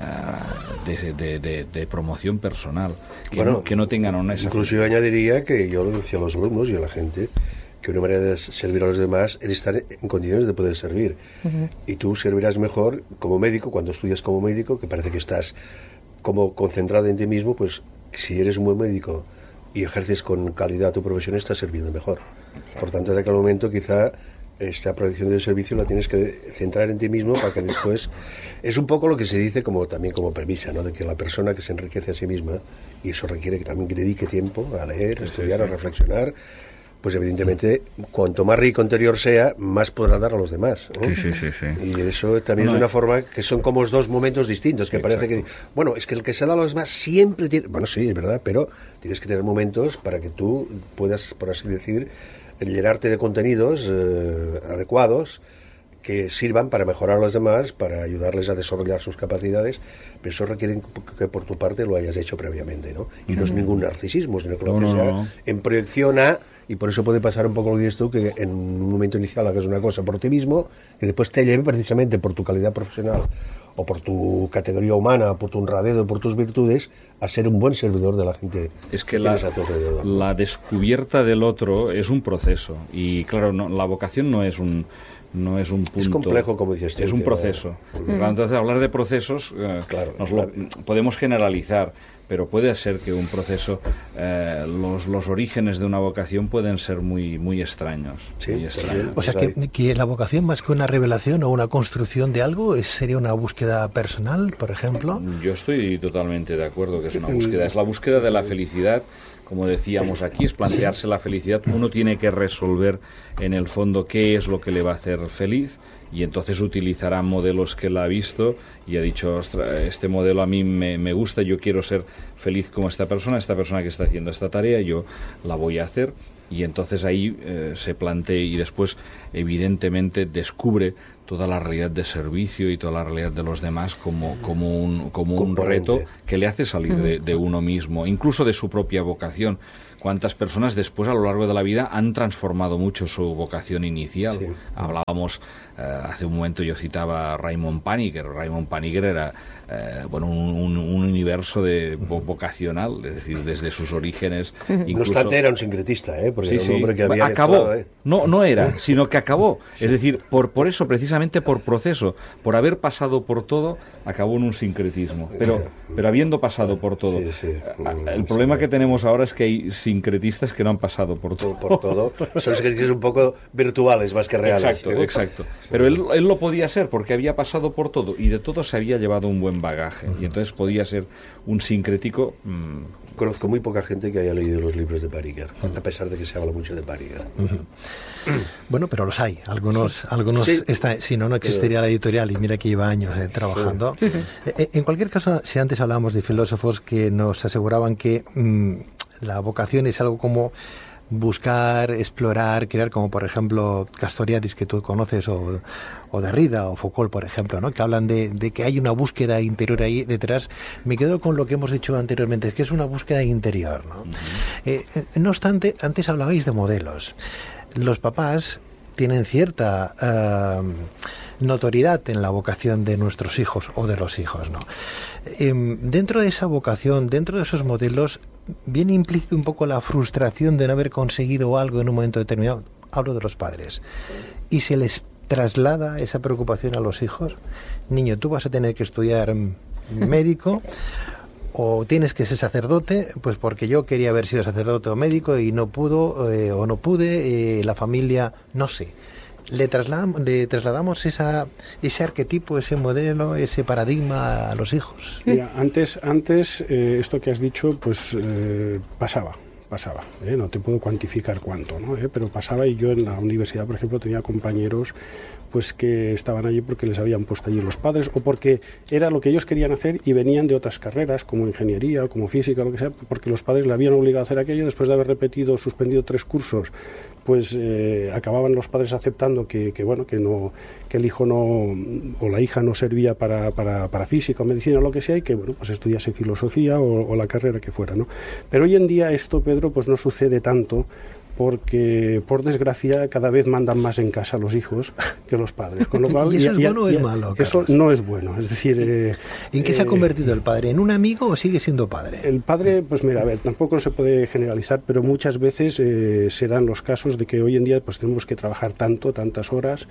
uh, de, de, de, de promoción personal, que, bueno, no, que no tengan una... Inclusive añadiría que yo lo decía a los alumnos y a la gente, que una manera de servir a los demás es estar en condiciones de poder servir. Uh-huh. Y tú servirás mejor como médico, cuando estudias como médico, que parece que estás como concentrado en ti mismo, pues si eres un buen médico y ejerces con calidad tu profesión, estás sirviendo mejor. Por tanto, en aquel momento quizá esta proyección del servicio la tienes que centrar en ti mismo para que después... Es un poco lo que se dice como también como premisa, ¿no? De que la persona que se enriquece a sí misma, y eso requiere que también que dedique tiempo a leer, a estudiar, sí, sí. a reflexionar, pues evidentemente, cuanto más rico interior sea, más podrá dar a los demás, ¿eh? Sí, sí, sí, sí. Y eso también no, es una forma que son como dos momentos distintos, que exacto. Parece que, bueno, es que el que se da a los demás siempre tiene... Bueno, sí, es verdad, pero tienes que tener momentos para que tú puedas, por así decir, llenarte de contenidos eh, adecuados que sirvan para mejorar a los demás, para ayudarles a desarrollar sus capacidades, pero eso requiere que por tu parte lo hayas hecho previamente, ¿no? Y mm. no es ningún narcisismo, sino que lo haces no, no, no. en proyección a, y por eso puede pasar un poco lo que dices tú, que en un momento inicial hagas una cosa por ti mismo, que después te lleve precisamente por tu calidad profesional, o por tu categoría humana, por tu honradez, por tus virtudes, a ser un buen servidor de la gente. Es que, que la, a tu alrededor, ¿no? La descubierta del otro es un proceso, y claro, no, la vocación no es un... No es un punto. Es complejo, como decías tú. Es un proceso. Uh-huh. Entonces, hablar de procesos, eh, claro, nos lo, claro. podemos generalizar, pero puede ser que un proceso, eh, los, los orígenes de una vocación pueden ser muy, muy extraños. Sí, muy extraños. O sea, que, que la vocación, más que una revelación o una construcción de algo, es, sería una búsqueda personal, por ejemplo. Yo estoy totalmente de acuerdo que es una búsqueda, es la búsqueda de la felicidad. Como decíamos aquí, es plantearse la felicidad. Uno tiene que resolver en el fondo qué es lo que le va a hacer feliz, y entonces utilizará modelos que él ha visto y ha dicho, ostras, este modelo a mí me, me gusta, yo quiero ser feliz como esta persona, esta persona que está haciendo esta tarea, yo la voy a hacer. Y entonces ahí eh, se plantea y después evidentemente descubre toda la realidad de servicio y toda la realidad de los demás como, como, un, como un reto que le hace salir de, de uno mismo, incluso de su propia vocación. Cuántas personas después a lo largo de la vida han transformado mucho su vocación inicial. Sí. Hablábamos, eh, hace un momento yo citaba a Raymond Paniker. Raymond Paniker era eh, bueno, un, un, un universo de vo vocacional, es decir, desde sus orígenes. Incluso... No obstante, era un sincretista, ¿eh? Porque sí, era un sí. hombre que había acabó. Mezclado, ¿eh? No, no era, sino que acabó. Sí. Es decir, por, por eso, precisamente por proceso, por haber pasado por todo, acabó en un sincretismo. Pero, pero habiendo pasado por todo. Sí, sí. El problema que tenemos ahora es que hay sincretistas que no han pasado por todo. Por todo. Son sincretistas un poco virtuales más que reales. Exacto, ¿sí? Exacto. Pero él, él lo podía ser porque había pasado por todo y de todo se había llevado un buen bagaje. Uh-huh. Y entonces podía ser un sincrético. Mmm... Conozco muy poca gente que haya leído los libros de Paniker, uh-huh. a pesar de que se habla mucho de Paniker. Uh-huh. Bueno, pero los hay. Algunos, sí. algunos sí. Está, si no, no existiría pero... la editorial, y mira que lleva años eh, trabajando. Sí. Eh, en cualquier caso, si antes hablábamos de filósofos que nos aseguraban que mmm, la vocación es algo como buscar, explorar, crear, como por ejemplo Castoriadis, que tú conoces, o, o Derrida o Foucault, por ejemplo, ¿no? Que hablan de, de que hay una búsqueda interior ahí detrás. Me quedo con lo que hemos dicho anteriormente, es que es una búsqueda interior, ¿no? Uh-huh. eh, no obstante, antes hablabais de modelos. Los papás tienen cierta uh, notoriedad en la vocación de nuestros hijos o de los hijos, ¿no? Eh, dentro de esa vocación, dentro de esos modelos, viene implícito un poco la frustración de no haber conseguido algo en un momento determinado. Hablo de los padres. Y se les traslada esa preocupación a los hijos. Niño, tú vas a tener que estudiar médico o tienes que ser sacerdote, pues porque yo quería haber sido sacerdote o médico y no pudo eh, o no pude, eh, la familia, no sé. Le trasladamos, le trasladamos esa, ese arquetipo, ese modelo, ese paradigma a los hijos. Mira, antes, antes eh, esto que has dicho, pues eh, pasaba, pasaba. ¿eh? No te puedo cuantificar cuánto, ¿no? ¿Eh? Pero pasaba, y yo en la universidad, por ejemplo, tenía compañeros pues que estaban allí porque les habían puesto allí los padres o porque era lo que ellos querían hacer y venían de otras carreras como ingeniería o como física o lo que sea, porque los padres le habían obligado a hacer aquello. Después de haber repetido, suspendido tres cursos, pues eh, acababan los padres aceptando que, que bueno que no que el hijo no o la hija no servía para, para, para física o medicina o lo que sea, y que bueno pues estudiase filosofía o, o la carrera que fuera, ¿no? Pero hoy en día esto, Pedro, pues no sucede tanto, porque por desgracia cada vez mandan más en casa los hijos que los padres, con lo cual, ¿Y eso es y, bueno y, o es malo, eso Carlos? No es bueno, es decir, eh, ¿en qué se ha convertido el padre? ¿En un amigo o sigue siendo padre? El padre, pues mira, a ver, tampoco se puede generalizar, pero muchas veces eh, se dan los casos de que hoy en día pues tenemos que trabajar tanto, tantas horas.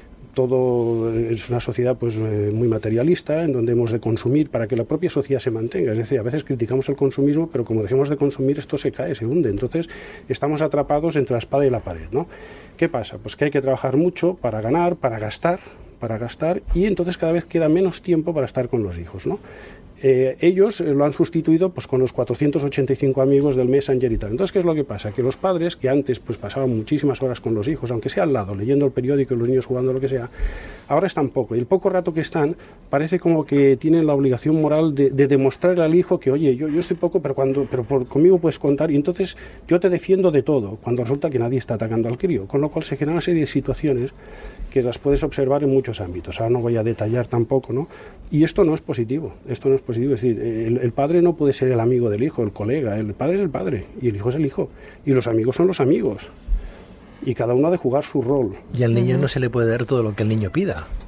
Todo es una sociedad pues eh, muy materialista, en donde hemos de consumir para que la propia sociedad se mantenga. Es decir, a veces criticamos el consumismo, pero como dejemos de consumir, esto se cae, se hunde. Entonces estamos atrapados entre la espada y la pared, ¿no? ¿Qué pasa? Pues que hay que trabajar mucho para ganar, para gastar, para gastar, y entonces cada vez queda menos tiempo para estar con los hijos, ¿no? Eh, ellos eh, lo han sustituido pues con los cuatrocientos ochenta y cinco amigos del Messenger y tal. Entonces, ¿qué es lo que pasa? Que los padres, que antes pues pasaban muchísimas horas con los hijos, aunque sea al lado, leyendo el periódico y los niños jugando, lo que sea, ahora están poco. Y el poco rato que están, parece como que tienen la obligación moral de, de demostrarle al hijo que, oye, yo, yo estoy poco, pero cuando pero por, conmigo puedes contar, y entonces yo te defiendo de todo, cuando resulta que nadie está atacando al crío. Con lo cual se genera una serie de situaciones que las puedes observar en muchos ámbitos. Ahora no voy a detallar tampoco, ¿no? Y esto no es positivo, esto no es positivo. Es decir, el, el padre no puede ser el amigo del hijo, el colega. El padre es el padre y el hijo es el hijo. Y los amigos son los amigos. Y cada uno ha de jugar su rol. Y al niño no se le puede dar todo lo que el niño pida.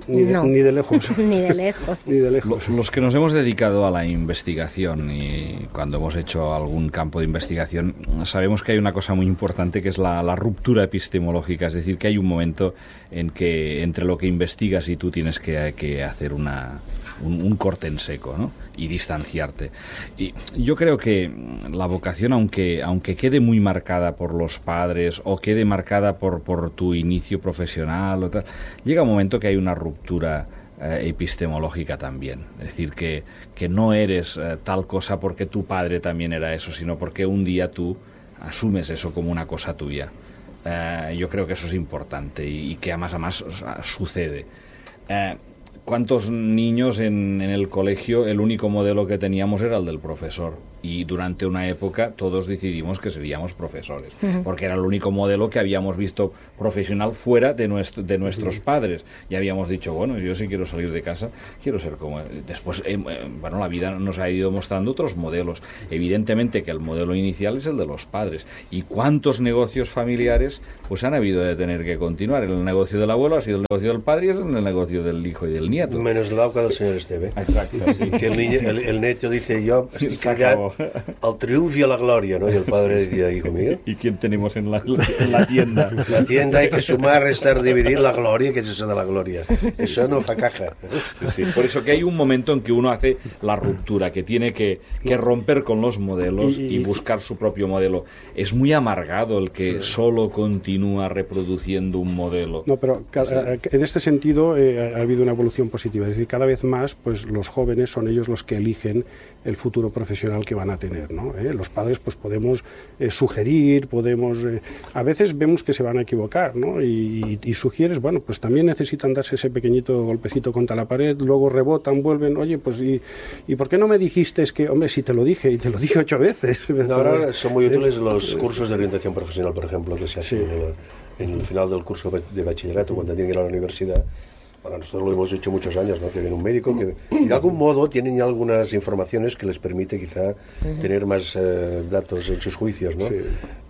Ni de, no. ni de lejos. Ni de lejos. Ni de lejos. Los que nos hemos dedicado a la investigación y cuando hemos hecho algún campo de investigación, sabemos que hay una cosa muy importante que es la, la ruptura epistemológica, es decir, que hay un momento en que entre lo que investigas y tú tienes que, que hacer una, un, un corte en seco, ¿no? Y distanciarte. Y yo creo que la vocación, aunque, aunque quede muy marcada por los padres o quede marcada por, por tu inicio profesional o tal, llega un momento que hay una ruptura eh, epistemológica también. Es decir, que, que no eres eh, tal cosa porque tu padre también era eso, sino porque un día tú asumes eso como una cosa tuya. Eh, yo creo que eso es importante y, y que además, además o sea, sucede. Eh, ¿Cuántos niños en, en el colegio el único modelo que teníamos era el del profesor? Y durante una época todos decidimos que seríamos profesores, uh-huh. porque era el único modelo que habíamos visto profesional fuera de, nuestro, de nuestros uh-huh. padres. Y habíamos dicho, bueno, yo si quiero salir de casa, quiero ser como... Después, eh, bueno, la vida nos ha ido mostrando otros modelos. Evidentemente que el modelo inicial es el de los padres. ¿Y cuántos negocios familiares pues han habido de tener que continuar? El negocio del abuelo ha sido el negocio del padre y es el negocio del hijo y del nieto. Menos el auca del señor Esteve. Exacto, sí. Que el, niño, el, el neto dice, yo estoy cargado al triunfo y a la gloria, ¿no? Y el padre decía, hijo mío. ¿Y quién tenemos en la, en la tienda? La tienda hay que sumar, restar, dividir la gloria, que es eso de la gloria. Eso no fa caja. Sí, por eso que hay un momento en que uno hace la ruptura, que tiene que, que romper con los modelos y, y buscar su propio modelo. Es muy amargado el que sí. solo continúa reproduciendo un modelo. No, pero en este sentido eh, ha habido una evolución positiva. Es decir, cada vez más pues los jóvenes son ellos los que eligen el futuro profesional que van a tener, ¿no? ¿Eh? Los padres pues podemos eh, sugerir, podemos... Eh, a veces vemos que se van a equivocar, ¿no? Y, y, y sugieres, bueno, pues también necesitan darse ese pequeñito golpecito contra la pared, luego rebotan, vuelven, oye, pues ¿y, y por qué no me dijiste? Es que, hombre, si te lo dije, y te lo dije ocho veces. Ahora son muy útiles los cursos de orientación profesional, por ejemplo, que se hacen sí. en el final del curso de bachillerato, cuando tienen que ir a la universidad. Bueno, nosotros lo hemos hecho muchos años, ¿no? Que viene un médico que, y de algún modo tienen ya algunas informaciones que les permite quizá uh-huh. tener más eh, datos en sus juicios, ¿no? Sí.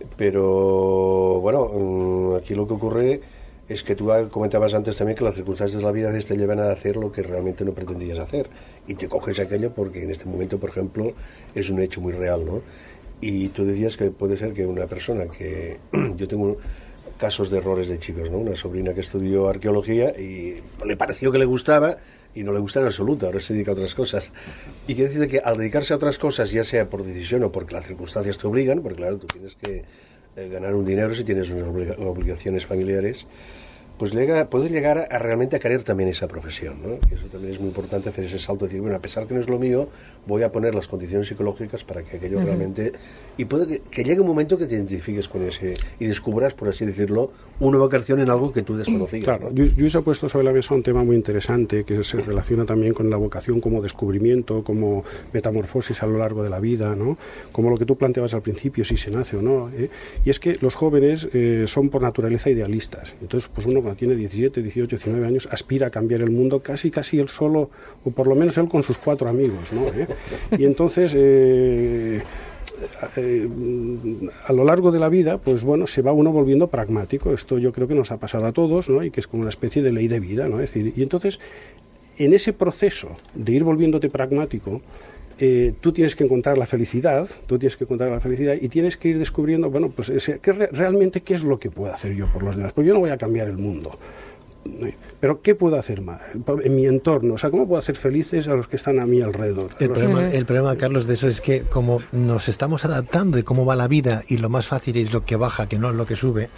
Pero, bueno, aquí lo que ocurre es que tú comentabas antes también que las circunstancias de la vida te llevan a hacer lo que realmente no pretendías hacer y te coges aquello porque en este momento, por ejemplo, es un hecho muy real, ¿no? Y tú decías que puede ser que una persona que... yo tengo... casos de errores de chicos, ¿no? Una sobrina que estudió arqueología y le pareció que le gustaba y no le gusta en absoluto, ahora se dedica a otras cosas. Y quiere decir que al dedicarse a otras cosas, ya sea por decisión o porque las circunstancias te obligan, porque claro, tú tienes que eh, ganar un dinero si tienes unas obliga- obligaciones familiares, pues llega, puedes llegar a, a realmente a querer también esa profesión, ¿no? Que eso también es muy importante, hacer ese salto, decir, bueno, a pesar que no es lo mío, voy a poner las condiciones psicológicas para que aquello uh-huh. realmente... Y puede que, que llegue un momento que te identifiques con ese y descubras, por así decirlo, una vocación en algo que tú desconocías. Claro, ¿no? Luis ha puesto sobre la mesa un tema muy interesante que se relaciona también con la vocación como descubrimiento, como metamorfosis a lo largo de la vida, ¿no? Como lo que tú planteabas al principio, si se nace o no, ¿eh? Y es que los jóvenes eh, son por naturaleza idealistas. Entonces, pues uno cuando tiene diecisiete, dieciocho, diecinueve años aspira a cambiar el mundo casi casi él solo, o por lo menos él con sus cuatro amigos, ¿no? ¿Eh? Y entonces... Eh, Eh, a lo largo de la vida, pues bueno, se va uno volviendo pragmático. Esto yo creo que nos ha pasado a todos, ¿no? Y que es como una especie de ley de vida, ¿no? Es decir, y entonces, en ese proceso de ir volviéndote pragmático, eh, tú tienes que encontrar la felicidad, tú tienes que encontrar la felicidad y tienes que ir descubriendo, bueno, pues ese, ¿qué, realmente qué es lo que puedo hacer yo por los demás? Pues yo no voy a cambiar el mundo. Pero ¿qué puedo hacer más en mi entorno? O sea, ¿cómo puedo hacer felices a los que están a mi alrededor? El problema, el problema, Carlos, de eso es que como nos estamos adaptando de cómo va la vida y lo más fácil es lo que baja, que no es lo que sube,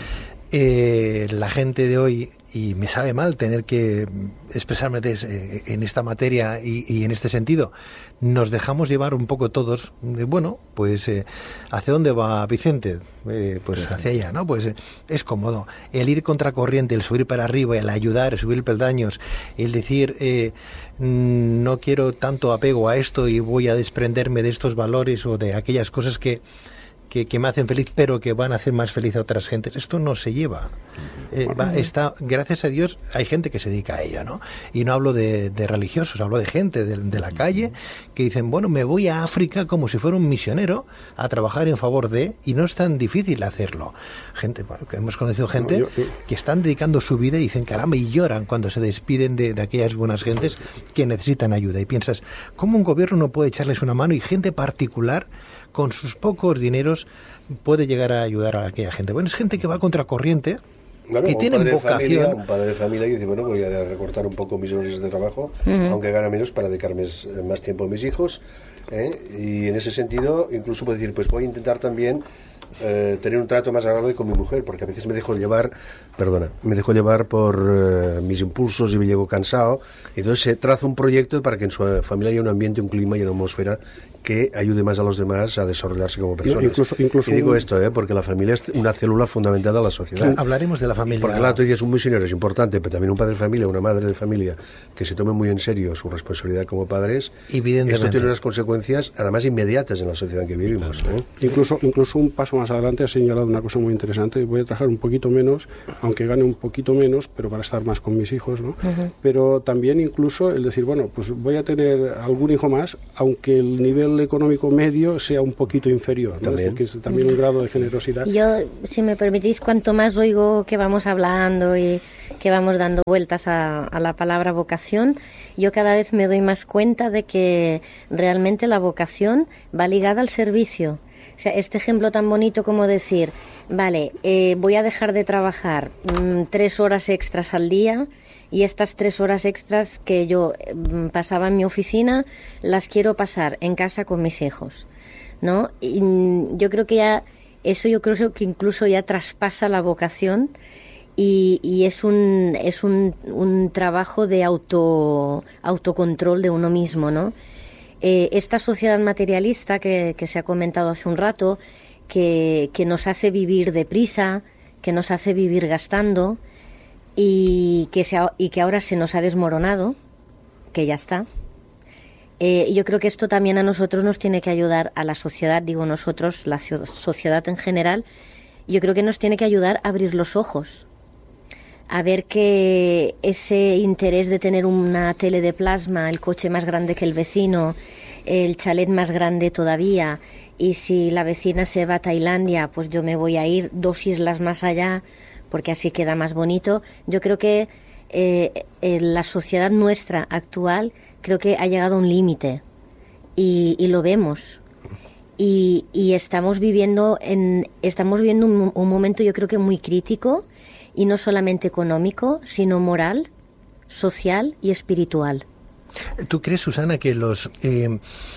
eh, la gente de hoy, y me sabe mal tener que expresarme des, eh, en esta materia y, y en este sentido, nos dejamos llevar un poco todos, de, bueno, pues eh, ¿hacia dónde va Vicente? Eh, pues hacia allá, ¿no? Pues eh, es cómodo. El ir contracorriente, el subir para arriba, el ayudar, el subir peldaños, el decir, eh, no quiero tanto apego a esto y voy a desprenderme de estos valores o de aquellas cosas que que, que me hacen feliz, pero que van a hacer más feliz a otras gentes. Esto no se lleva. Eh, va, está, gracias a Dios hay gente que se dedica a ello, ¿no? Y no hablo de, de religiosos, hablo de gente de, de la calle que dicen, bueno, me voy a África como si fuera un misionero a trabajar en favor de, y no es tan difícil hacerlo. Gente, que hemos conocido gente no, yo, yo... que están dedicando su vida y dicen, caramba, y lloran cuando se despiden de, de aquellas buenas gentes que necesitan ayuda. Y piensas, ¿cómo un gobierno no puede echarles una mano y gente particular con sus pocos dineros puede llegar a ayudar a aquella gente? Bueno, es gente que va contracorriente, bueno, que tienen vocación. Familia, un padre de familia que dice, bueno, voy a recortar un poco mis horas de trabajo, uh-huh. aunque gana menos, para dedicarme más tiempo a mis hijos. ¿eh? Y en ese sentido, incluso puedo decir, pues voy a intentar también eh, tener un trato más agradable con mi mujer, porque a veces me dejo llevar, perdona, me dejo llevar por eh, mis impulsos y me llevo cansado. Entonces se traza un proyecto para que en su familia haya un ambiente, un clima y una atmósfera que ayude más a los demás a desarrollarse como personas. Incluso, incluso y digo un... esto, ¿eh? porque la familia es una célula fundamental de la sociedad. Claro, hablaremos de la familia. Porque claro, tú dices, un misionero es importante, pero también un padre de familia, una madre de familia, que se tome muy en serio su responsabilidad como padres. Esto tiene unas consecuencias, además, inmediatas en la sociedad en que vivimos. ¿eh? Incluso, incluso un paso más adelante ha señalado una cosa muy interesante. Voy a trabajar un poquito menos, aunque gane un poquito menos, pero para estar más con mis hijos, ¿no? Uh-huh. Pero también incluso el decir, bueno, pues voy a tener algún hijo más, aunque el nivel económico medio sea un poquito inferior, ¿no? También. Es decir, que es también un grado de generosidad. Yo, si me permitís, cuanto más oigo que vamos hablando y que vamos dando vueltas a, a la palabra vocación, yo cada vez me doy más cuenta de que realmente la vocación va ligada al servicio. O sea, este ejemplo tan bonito como decir, vale, eh, voy a dejar de trabajar mmm, tres horas extras al día, y estas tres horas extras que yo eh, pasaba en mi oficina las quiero pasar en casa con mis hijos, ¿no? Y yo creo que ya eso yo creo que incluso ya traspasa la vocación y, y es un es un, un trabajo de auto autocontrol de uno mismo, ¿no? Eh, esta sociedad materialista que, que se ha comentado hace un rato, que, que nos hace vivir deprisa, que nos hace vivir gastando, y que, se ha, y que ahora se nos ha desmoronado, que ya está. Eh, yo creo que esto también a nosotros nos tiene que ayudar, a la sociedad, digo nosotros, la sociedad en general, yo creo que nos tiene que ayudar a abrir los ojos, a ver que ese interés de tener una tele de plasma, el coche más grande que el vecino, el chalet más grande todavía, y si la vecina se va a Tailandia, pues yo me voy a ir dos islas más allá, porque así queda más bonito. Yo creo que eh, eh, la sociedad nuestra actual creo que ha llegado a un límite y, y lo vemos y, y estamos viviendo en estamos viviendo un, un momento yo creo que muy crítico, y no solamente económico sino moral, social y espiritual. ¿Tú crees, Susana, que los eh,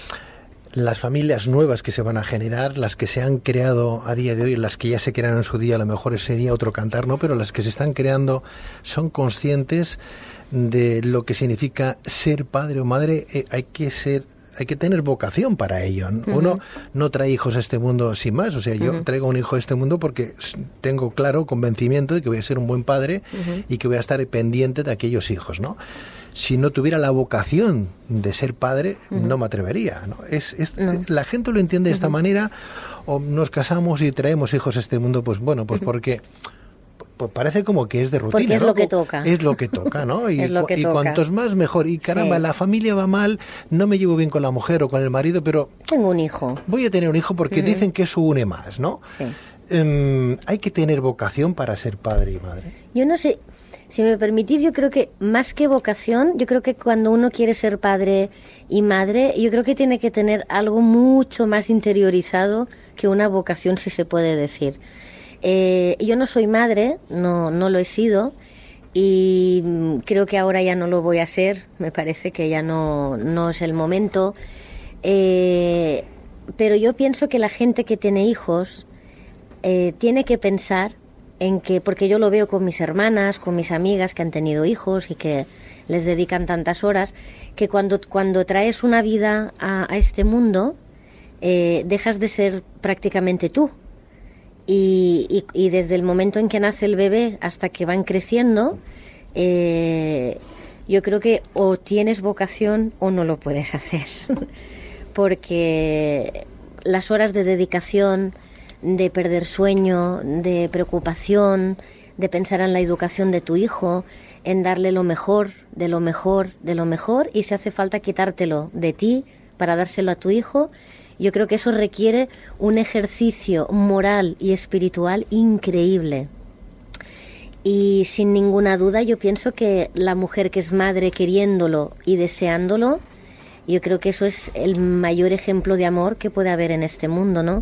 las familias nuevas que se van a generar, las que se han creado a día de hoy, las que ya se crearon en su día, a lo mejor sería otro cantar, ¿no? Pero las que se están creando son conscientes de lo que significa ser padre o madre? Eh, hay que ser, hay que tener vocación para ello. Uno uh-huh. no trae hijos a este mundo sin más. O sea, yo uh-huh. traigo un hijo a este mundo porque tengo claro convencimiento de que voy a ser un buen padre uh-huh. y que voy a estar pendiente de aquellos hijos, ¿no? Si no tuviera la vocación de ser padre, uh-huh. no me atrevería, ¿no? Es, es, no. La gente lo entiende de esta uh-huh. manera, o nos casamos y traemos hijos a este mundo, pues bueno, pues uh-huh. porque pues parece como que es de rutina. Porque es ¿no? lo que toca. Es lo que toca, ¿no? Y, es lo que y toca. cuantos más mejor. Y caramba, sí. la familia va mal, no me llevo bien con la mujer o con el marido, pero... Tengo un hijo. Voy a tener un hijo porque uh-huh. dicen que eso une más, ¿no? Sí. Um, hay que tener vocación para ser padre y madre. Yo no sé... Si me permitís, yo creo que más que vocación, yo creo que cuando uno quiere ser padre y madre, yo creo que tiene que tener algo mucho más interiorizado que una vocación, si se puede decir. Eh, yo no soy madre, no, no lo he sido, y creo que ahora ya no lo voy a ser, me parece que ya no, no es el momento. Eh, pero yo pienso que la gente que tiene hijos eh, tiene que pensar en que, porque yo lo veo con mis hermanas, con mis amigas que han tenido hijos y que les dedican tantas horas, que cuando, cuando traes una vida a, a este mundo, eh, dejas de ser prácticamente tú. Y, y, y desde el momento en que nace el bebé hasta que van creciendo, eh, yo creo que o tienes vocación o no lo puedes hacer. Porque las horas de dedicación, de perder sueño, de preocupación, de pensar en la educación de tu hijo, en darle lo mejor, de lo mejor, de lo mejor, y si hace falta quitártelo de ti para dárselo a tu hijo. Yo creo que eso requiere un ejercicio moral y espiritual increíble. Y sin ninguna duda yo pienso que la mujer que es madre queriéndolo y deseándolo, yo creo que eso es el mayor ejemplo de amor que puede haber en este mundo, ¿no?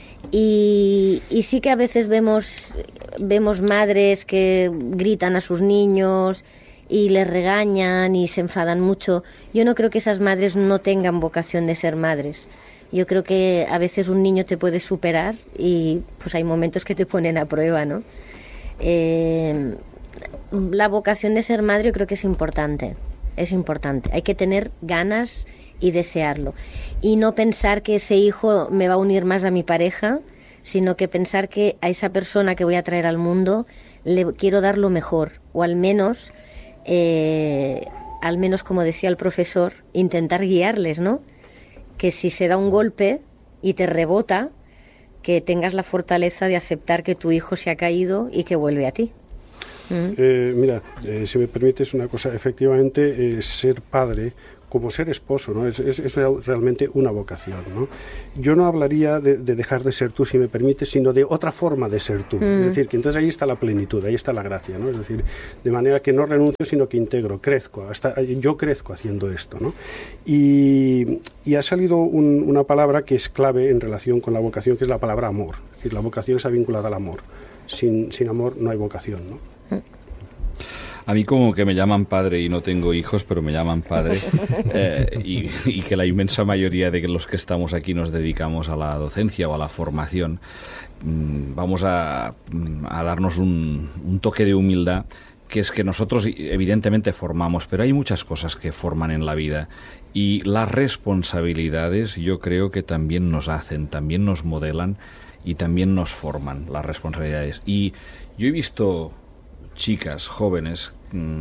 Y, y sí que a veces vemos, vemos madres que gritan a sus niños y les regañan y se enfadan mucho. Yo no creo que esas madres no tengan vocación de ser madres. Yo creo que a veces un niño te puede superar y pues hay momentos que te ponen a prueba, ¿no? Eh, la vocación de ser madre yo creo que es importante, es importante. Hay que tener ganas y desearlo. Y no pensar que ese hijo me va a unir más a mi pareja, sino que pensar que a esa persona que voy a traer al mundo le quiero dar lo mejor, o al menos, eh, al menos como decía el profesor, intentar guiarles, ¿no? Que si se da un golpe y te rebota, que tengas la fortaleza de aceptar que tu hijo se ha caído y que vuelve a ti. ¿Mm? Eh, mira, eh, si me permites una cosa, efectivamente, eh, ser padre como ser esposo, ¿no? Es, es, es realmente una vocación, ¿no? Yo no hablaría de, de dejar de ser tú, si me permites, sino de otra forma de ser tú. Mm. Es decir, que entonces ahí está la plenitud, ahí está la gracia, ¿no? Es decir, de manera que no renuncio, sino que integro, crezco, hasta yo crezco haciendo esto, ¿no? Y, y ha salido un, una palabra que es clave en relación con la vocación, que es la palabra amor. Es decir, la vocación está vinculada al amor. Sin, sin amor no hay vocación, ¿no? A mí como que me llaman padre y no tengo hijos, pero me llaman padre, eh, y, y que la inmensa mayoría de los que estamos aquí nos dedicamos a la docencia o a la formación, mmm, vamos a, a darnos un, un toque de humildad, que es que nosotros evidentemente formamos, pero hay muchas cosas que forman en la vida, y las responsabilidades yo creo que también nos hacen, también nos modelan y también nos forman las responsabilidades. Y yo he visto chicas jóvenes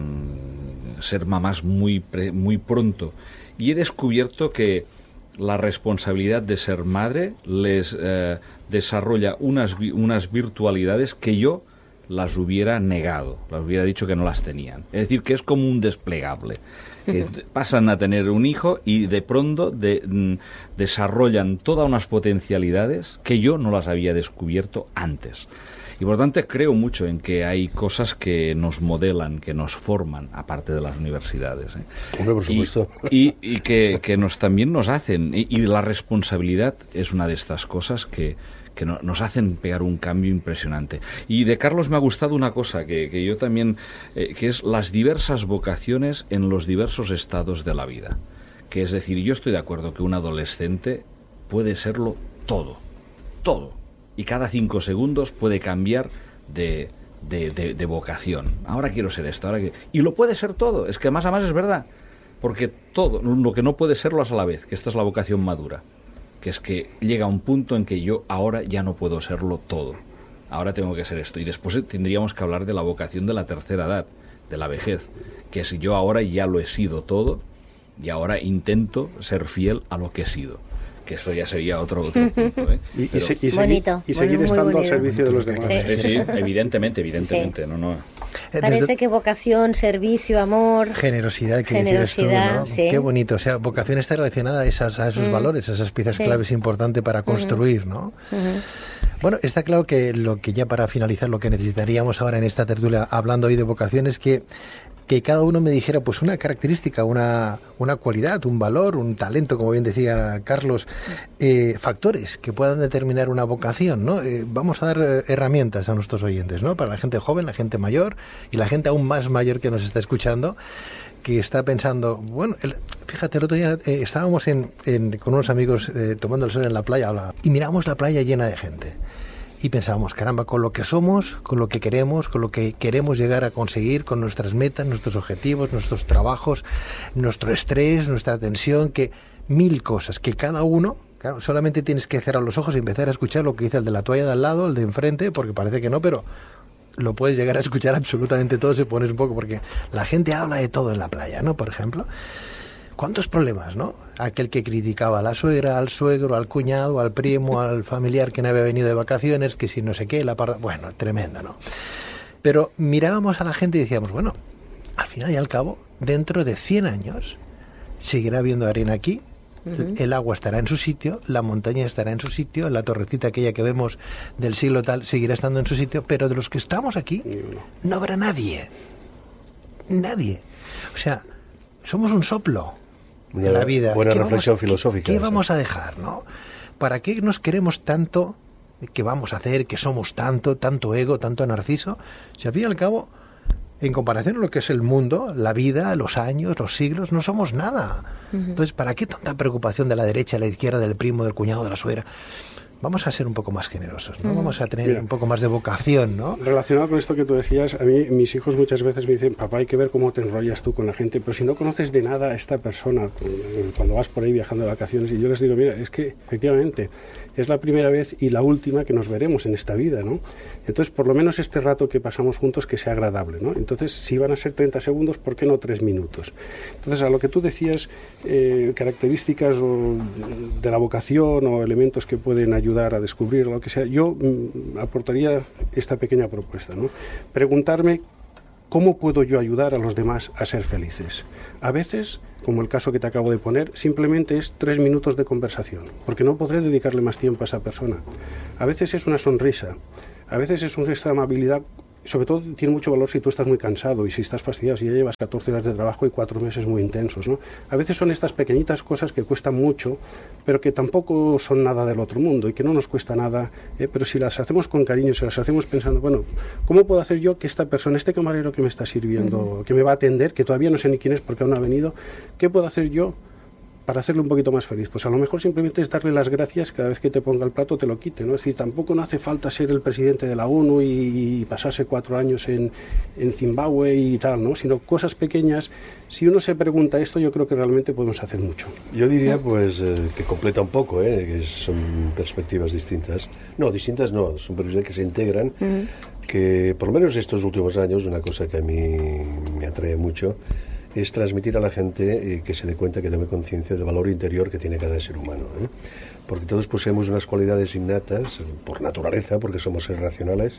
mmm, ser mamás muy pre, muy pronto, y he descubierto que la responsabilidad de ser madre les eh, desarrolla unas unas virtualidades que yo las hubiera negado, las hubiera dicho que no las tenían. Es decir, que es como un desplegable, que pasan a tener un hijo y de pronto de, mm, desarrollan todas unas potencialidades que yo no las había descubierto antes. Y por lo tanto creo mucho en que hay cosas que nos modelan, que nos forman, aparte de las universidades. ¿eh? Hombre, por supuesto. Y, y, y que, que nos, también nos hacen, y, y la responsabilidad es una de estas cosas que, que no, nos hacen pegar un cambio impresionante. Y de Carlos me ha gustado una cosa, que, que yo también, eh, que es las diversas vocaciones en los diversos estados de la vida. Que es decir, yo estoy de acuerdo que un adolescente puede serlo todo, todo. Y cada cinco segundos puede cambiar de, de, de, de vocación. Ahora quiero ser esto, ahora que... Y lo puede ser todo, es que más a más es verdad. Porque todo, lo que no puede serlo es a la vez, que esto es la vocación madura. Que es que llega un punto en que yo ahora ya no puedo serlo todo. Ahora tengo que ser esto. Y después tendríamos que hablar de la vocación de la tercera edad, de la vejez. Que es yo ahora ya lo he sido todo y ahora intento ser fiel a lo que he sido. Que eso ya sería otro, otro punto. ¿eh? Y, Pero, y, se, y, bonito, y seguir bueno, estando bonito. al servicio de los demás. Sí, sí, evidentemente, evidentemente. Sí. No, no. Parece que vocación, servicio, amor... Generosidad, que generosidad, decías tú, ¿no? sí. Qué bonito. O sea, vocación está relacionada a, esas, a esos mm. valores, a esas piezas sí. claves importantes para construir, uh-huh. ¿no? Uh-huh. Bueno, está claro que lo que ya para finalizar, lo que necesitaríamos ahora en esta tertulia, hablando hoy de vocación, es que que cada uno me dijera pues una característica, una, una cualidad, un valor, un talento, como bien decía Carlos, eh, factores que puedan determinar una vocación, ¿no? Eh, vamos a dar eh, herramientas a nuestros oyentes, ¿no? Para la gente joven, la gente mayor y la gente aún más mayor que nos está escuchando, que está pensando, bueno, el, fíjate, el otro día eh, estábamos en, en, con unos amigos eh, tomando el sol en la playa habla, y miramos la playa llena de gente. Y pensábamos, caramba, con lo que somos, con lo que queremos, con lo que queremos llegar a conseguir, con nuestras metas, nuestros objetivos, nuestros trabajos, nuestro estrés, nuestra tensión, que mil cosas, que cada uno, claro, solamente tienes que cerrar los ojos y empezar a escuchar lo que dice el de la toalla de al lado, el de enfrente, porque parece que no, pero lo puedes llegar a escuchar absolutamente todo si pones un poco, porque la gente habla de todo en la playa, ¿no? Por ejemplo. ¿Cuántos problemas, no? Aquel que criticaba a la suegra, al suegro, al cuñado, al primo, al familiar que no había venido de vacaciones, que si no sé qué, la parda... Bueno, tremendo, ¿no? Pero mirábamos a la gente y decíamos, bueno, al final y al cabo, dentro de cien años, seguirá habiendo arena aquí, uh-huh. el agua estará en su sitio, la montaña estará en su sitio, la torrecita aquella que vemos del siglo tal seguirá estando en su sitio, pero de los que estamos aquí, no habrá nadie. Nadie. O sea, somos un soplo. De la vida. Buena ¿Qué reflexión vamos, filosófica. ¿Qué, qué vamos a dejar, no? ¿Para qué nos queremos tanto? ¿Qué vamos a hacer? ¿Qué somos tanto? Tanto ego, tanto narciso. Si al fin y al cabo, en comparación a lo que es el mundo, la vida, los años, los siglos, no somos nada. Uh-huh. Entonces, ¿para qué tanta preocupación de la derecha, la izquierda, del primo, del cuñado, de la suegra? Vamos a ser un poco más generosos, ¿no? Vamos a tener Mira, un poco más de vocación, ¿no? Relacionado con esto que tú decías, a mí mis hijos muchas veces me dicen, papá, hay que ver cómo te enrollas tú con la gente, pero si no conoces de nada a esta persona, cuando vas por ahí viajando de vacaciones, y yo les digo, mira, es que efectivamente es la primera vez y la última que nos veremos en esta vida, ¿no? Entonces, por lo menos este rato que pasamos juntos que sea agradable, ¿no? Entonces, si van a ser treinta segundos, ¿por qué no tres minutos? Entonces, a lo que tú decías, eh, características o de la vocación o elementos que pueden ayudar ayudar a descubrir lo que sea, yo mm, aportaría esta pequeña propuesta, ¿no? Preguntarme cómo puedo yo ayudar a los demás a ser felices. A veces, como el caso que te acabo de poner, simplemente es tres minutos de conversación, porque no podré dedicarle más tiempo a esa persona. A veces es una sonrisa, a veces es un gesto de amabilidad. Sobre todo tiene mucho valor si tú estás muy cansado y si estás fastidiado, si ya llevas catorce horas de trabajo y cuatro meses muy intensos, ¿no? A veces son estas pequeñitas cosas que cuestan mucho, pero que tampoco son nada del otro mundo y que no nos cuesta nada, ¿eh? Pero si las hacemos con cariño, si las hacemos pensando, bueno, ¿cómo puedo hacer yo que esta persona, este camarero que me está sirviendo, uh-huh. que me va a atender, que todavía no sé ni quién es porque aún no ha venido, ¿qué puedo hacer yo para hacerle un poquito más feliz? Pues a lo mejor simplemente es darle las gracias cada vez que te ponga el plato, te lo quite, ¿no? Es decir, tampoco no hace falta ser el presidente de la ONU y, y pasarse cuatro años en, en Zimbabue y tal, ¿no? Sino cosas pequeñas. Si uno se pregunta esto, yo creo que realmente podemos hacer mucho. Yo diría, pues, eh, que completa un poco, ¿eh? Que son perspectivas distintas. No, distintas no, son perspectivas que se integran, uh-huh. que por lo menos estos últimos años, una cosa que a mí me atrae mucho, es transmitir a la gente eh, que se dé cuenta, que tome conciencia del valor interior que tiene cada ser humano, ¿eh? Porque todos poseemos unas cualidades innatas, por naturaleza, porque somos seres racionales,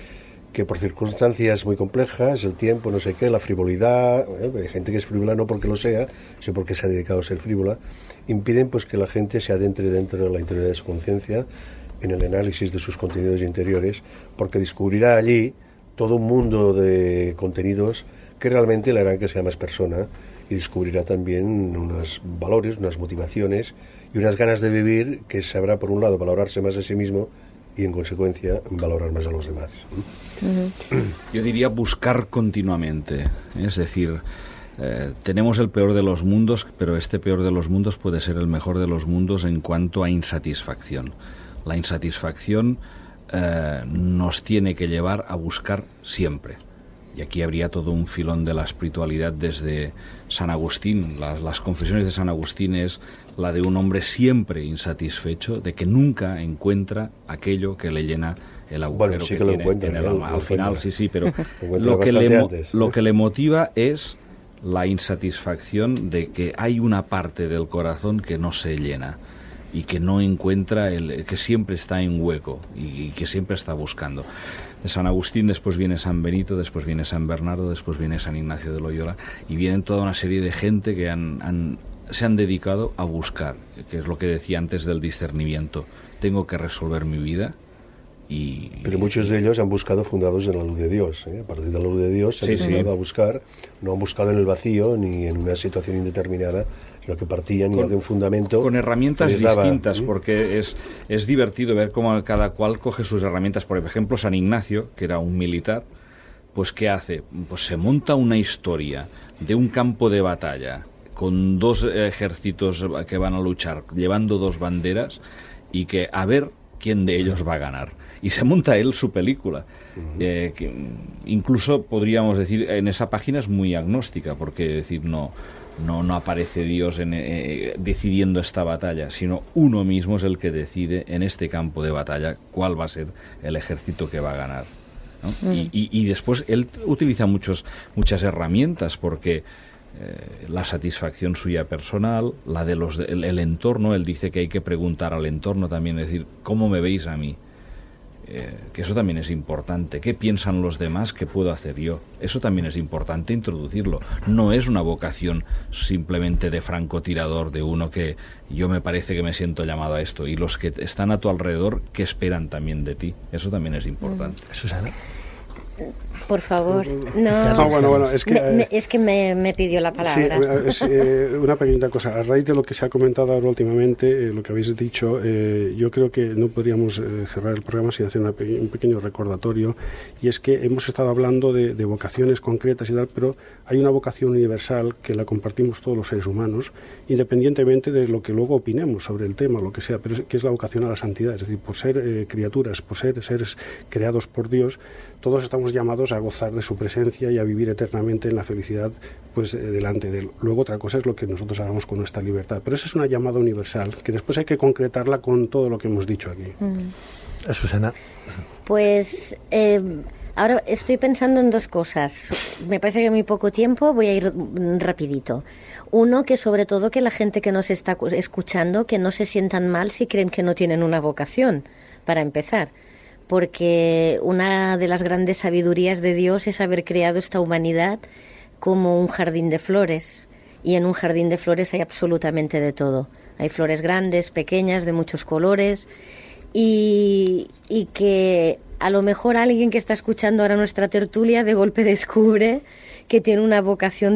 que por circunstancias muy complejas, el tiempo, no sé qué, la frivolidad, ¿eh? Hay gente que es frívola no porque lo sea, sino porque se ha dedicado a ser frívola, impiden pues que la gente se adentre dentro de la interioridad de su conciencia, en el análisis de sus contenidos interiores, porque descubrirá allí todo un mundo de contenidos que realmente le harán que sea más persona, y descubrirá también unos valores, unas motivaciones y unas ganas de vivir que sabrá, por un lado, valorarse más a sí mismo y, en consecuencia, valorar más a los demás. Uh-huh. Yo diría buscar continuamente, es decir, eh, tenemos el peor de los mundos, pero este peor de los mundos puede ser el mejor de los mundos en cuanto a insatisfacción. La insatisfacción eh, nos tiene que llevar a buscar siempre. Y aquí habría todo un filón de la espiritualidad desde San Agustín. Las, las confesiones de San Agustín es la de un hombre siempre insatisfecho, de que nunca encuentra aquello que le llena el agujero. Bueno, sí que, que lo tiene, encuentra. tiene ¿eh? Al final, encuentra. sí, sí, pero lo que, le, antes, ¿eh? lo que le motiva es la insatisfacción de que hay una parte del corazón que no se llena y que no encuentra, el que siempre está en hueco y, y que siempre está buscando. De San Agustín después viene San Benito, después viene San Bernardo, después viene San Ignacio de Loyola, y vienen toda una serie de gente que han, han, se han dedicado a buscar, que es lo que decía antes del discernimiento. Tengo que resolver mi vida. Y, Pero muchos de ellos han buscado fundados en la luz de Dios, ¿eh? A partir de la luz de Dios se han sí, dedicado sí. a buscar, no han buscado en el vacío ni en una situación indeterminada, sino que partían con, ya de un fundamento. Con herramientas daba, distintas, ¿eh? porque es, es divertido ver cómo cada cual coge sus herramientas. Por ejemplo, San Ignacio, que era un militar, pues ¿qué hace? Pues se monta una historia de un campo de batalla con dos ejércitos que van a luchar, llevando dos banderas, y que a ver quién de ellos va a ganar. Y se monta él su película. Uh-huh. eh, que incluso podríamos decir, en esa página es muy agnóstica, porque decir no no no aparece Dios en, eh, decidiendo esta batalla, sino uno mismo es el que decide en este campo de batalla cuál va a ser el ejército que va a ganar, ¿no? Uh-huh. y, y, y después él utiliza muchos muchas herramientas, porque eh, la satisfacción suya personal, la de los el, el entorno. Él dice que hay que preguntar al entorno también, es decir, ¿cómo me veis a mí? Eh, que eso también es importante. ¿Qué piensan los demás? ¿Qué puedo hacer yo? Eso también es importante introducirlo. No es una vocación simplemente de francotirador, de uno que yo me parece que me siento llamado a esto. Y los que están a tu alrededor, ¿qué esperan también de ti? Eso también es importante. Mm. Susana. Por favor, no. no bueno, bueno, es que, me, me, es que me, me pidió la palabra. Sí, es, eh, una pequeñita cosa. A raíz de lo que se ha comentado ahora últimamente, eh, lo que habéis dicho, eh, yo creo que no podríamos eh, cerrar el programa sin hacer una pe un pequeño recordatorio. Y es que hemos estado hablando de, de vocaciones concretas y tal, pero hay una vocación universal que la compartimos todos los seres humanos, independientemente de lo que luego opinemos sobre el tema, lo que sea, pero es, que es la vocación a la santidad. Es decir, por ser eh, criaturas, por ser seres creados por Dios, todos estamos llamados a gozar de su presencia y a vivir eternamente en la felicidad, pues eh, delante de él. Luego otra cosa es lo que nosotros hagamos con nuestra libertad, pero esa es una llamada universal que después hay que concretarla con todo lo que hemos dicho aquí. Mm. Susana. Pues eh, ahora estoy pensando en dos cosas. Me parece que en muy poco tiempo, voy a ir rapidito. Uno, que sobre todo que la gente que nos está escuchando, que no se sientan mal si creen que no tienen una vocación, para empezar. Porque una de las grandes sabidurías de Dios es haber creado esta humanidad como un jardín de flores. Y en un jardín de flores hay absolutamente de todo. Hay flores grandes, pequeñas, de muchos colores. Y, y que a lo mejor alguien que está escuchando ahora nuestra tertulia de golpe descubre que tiene una vocación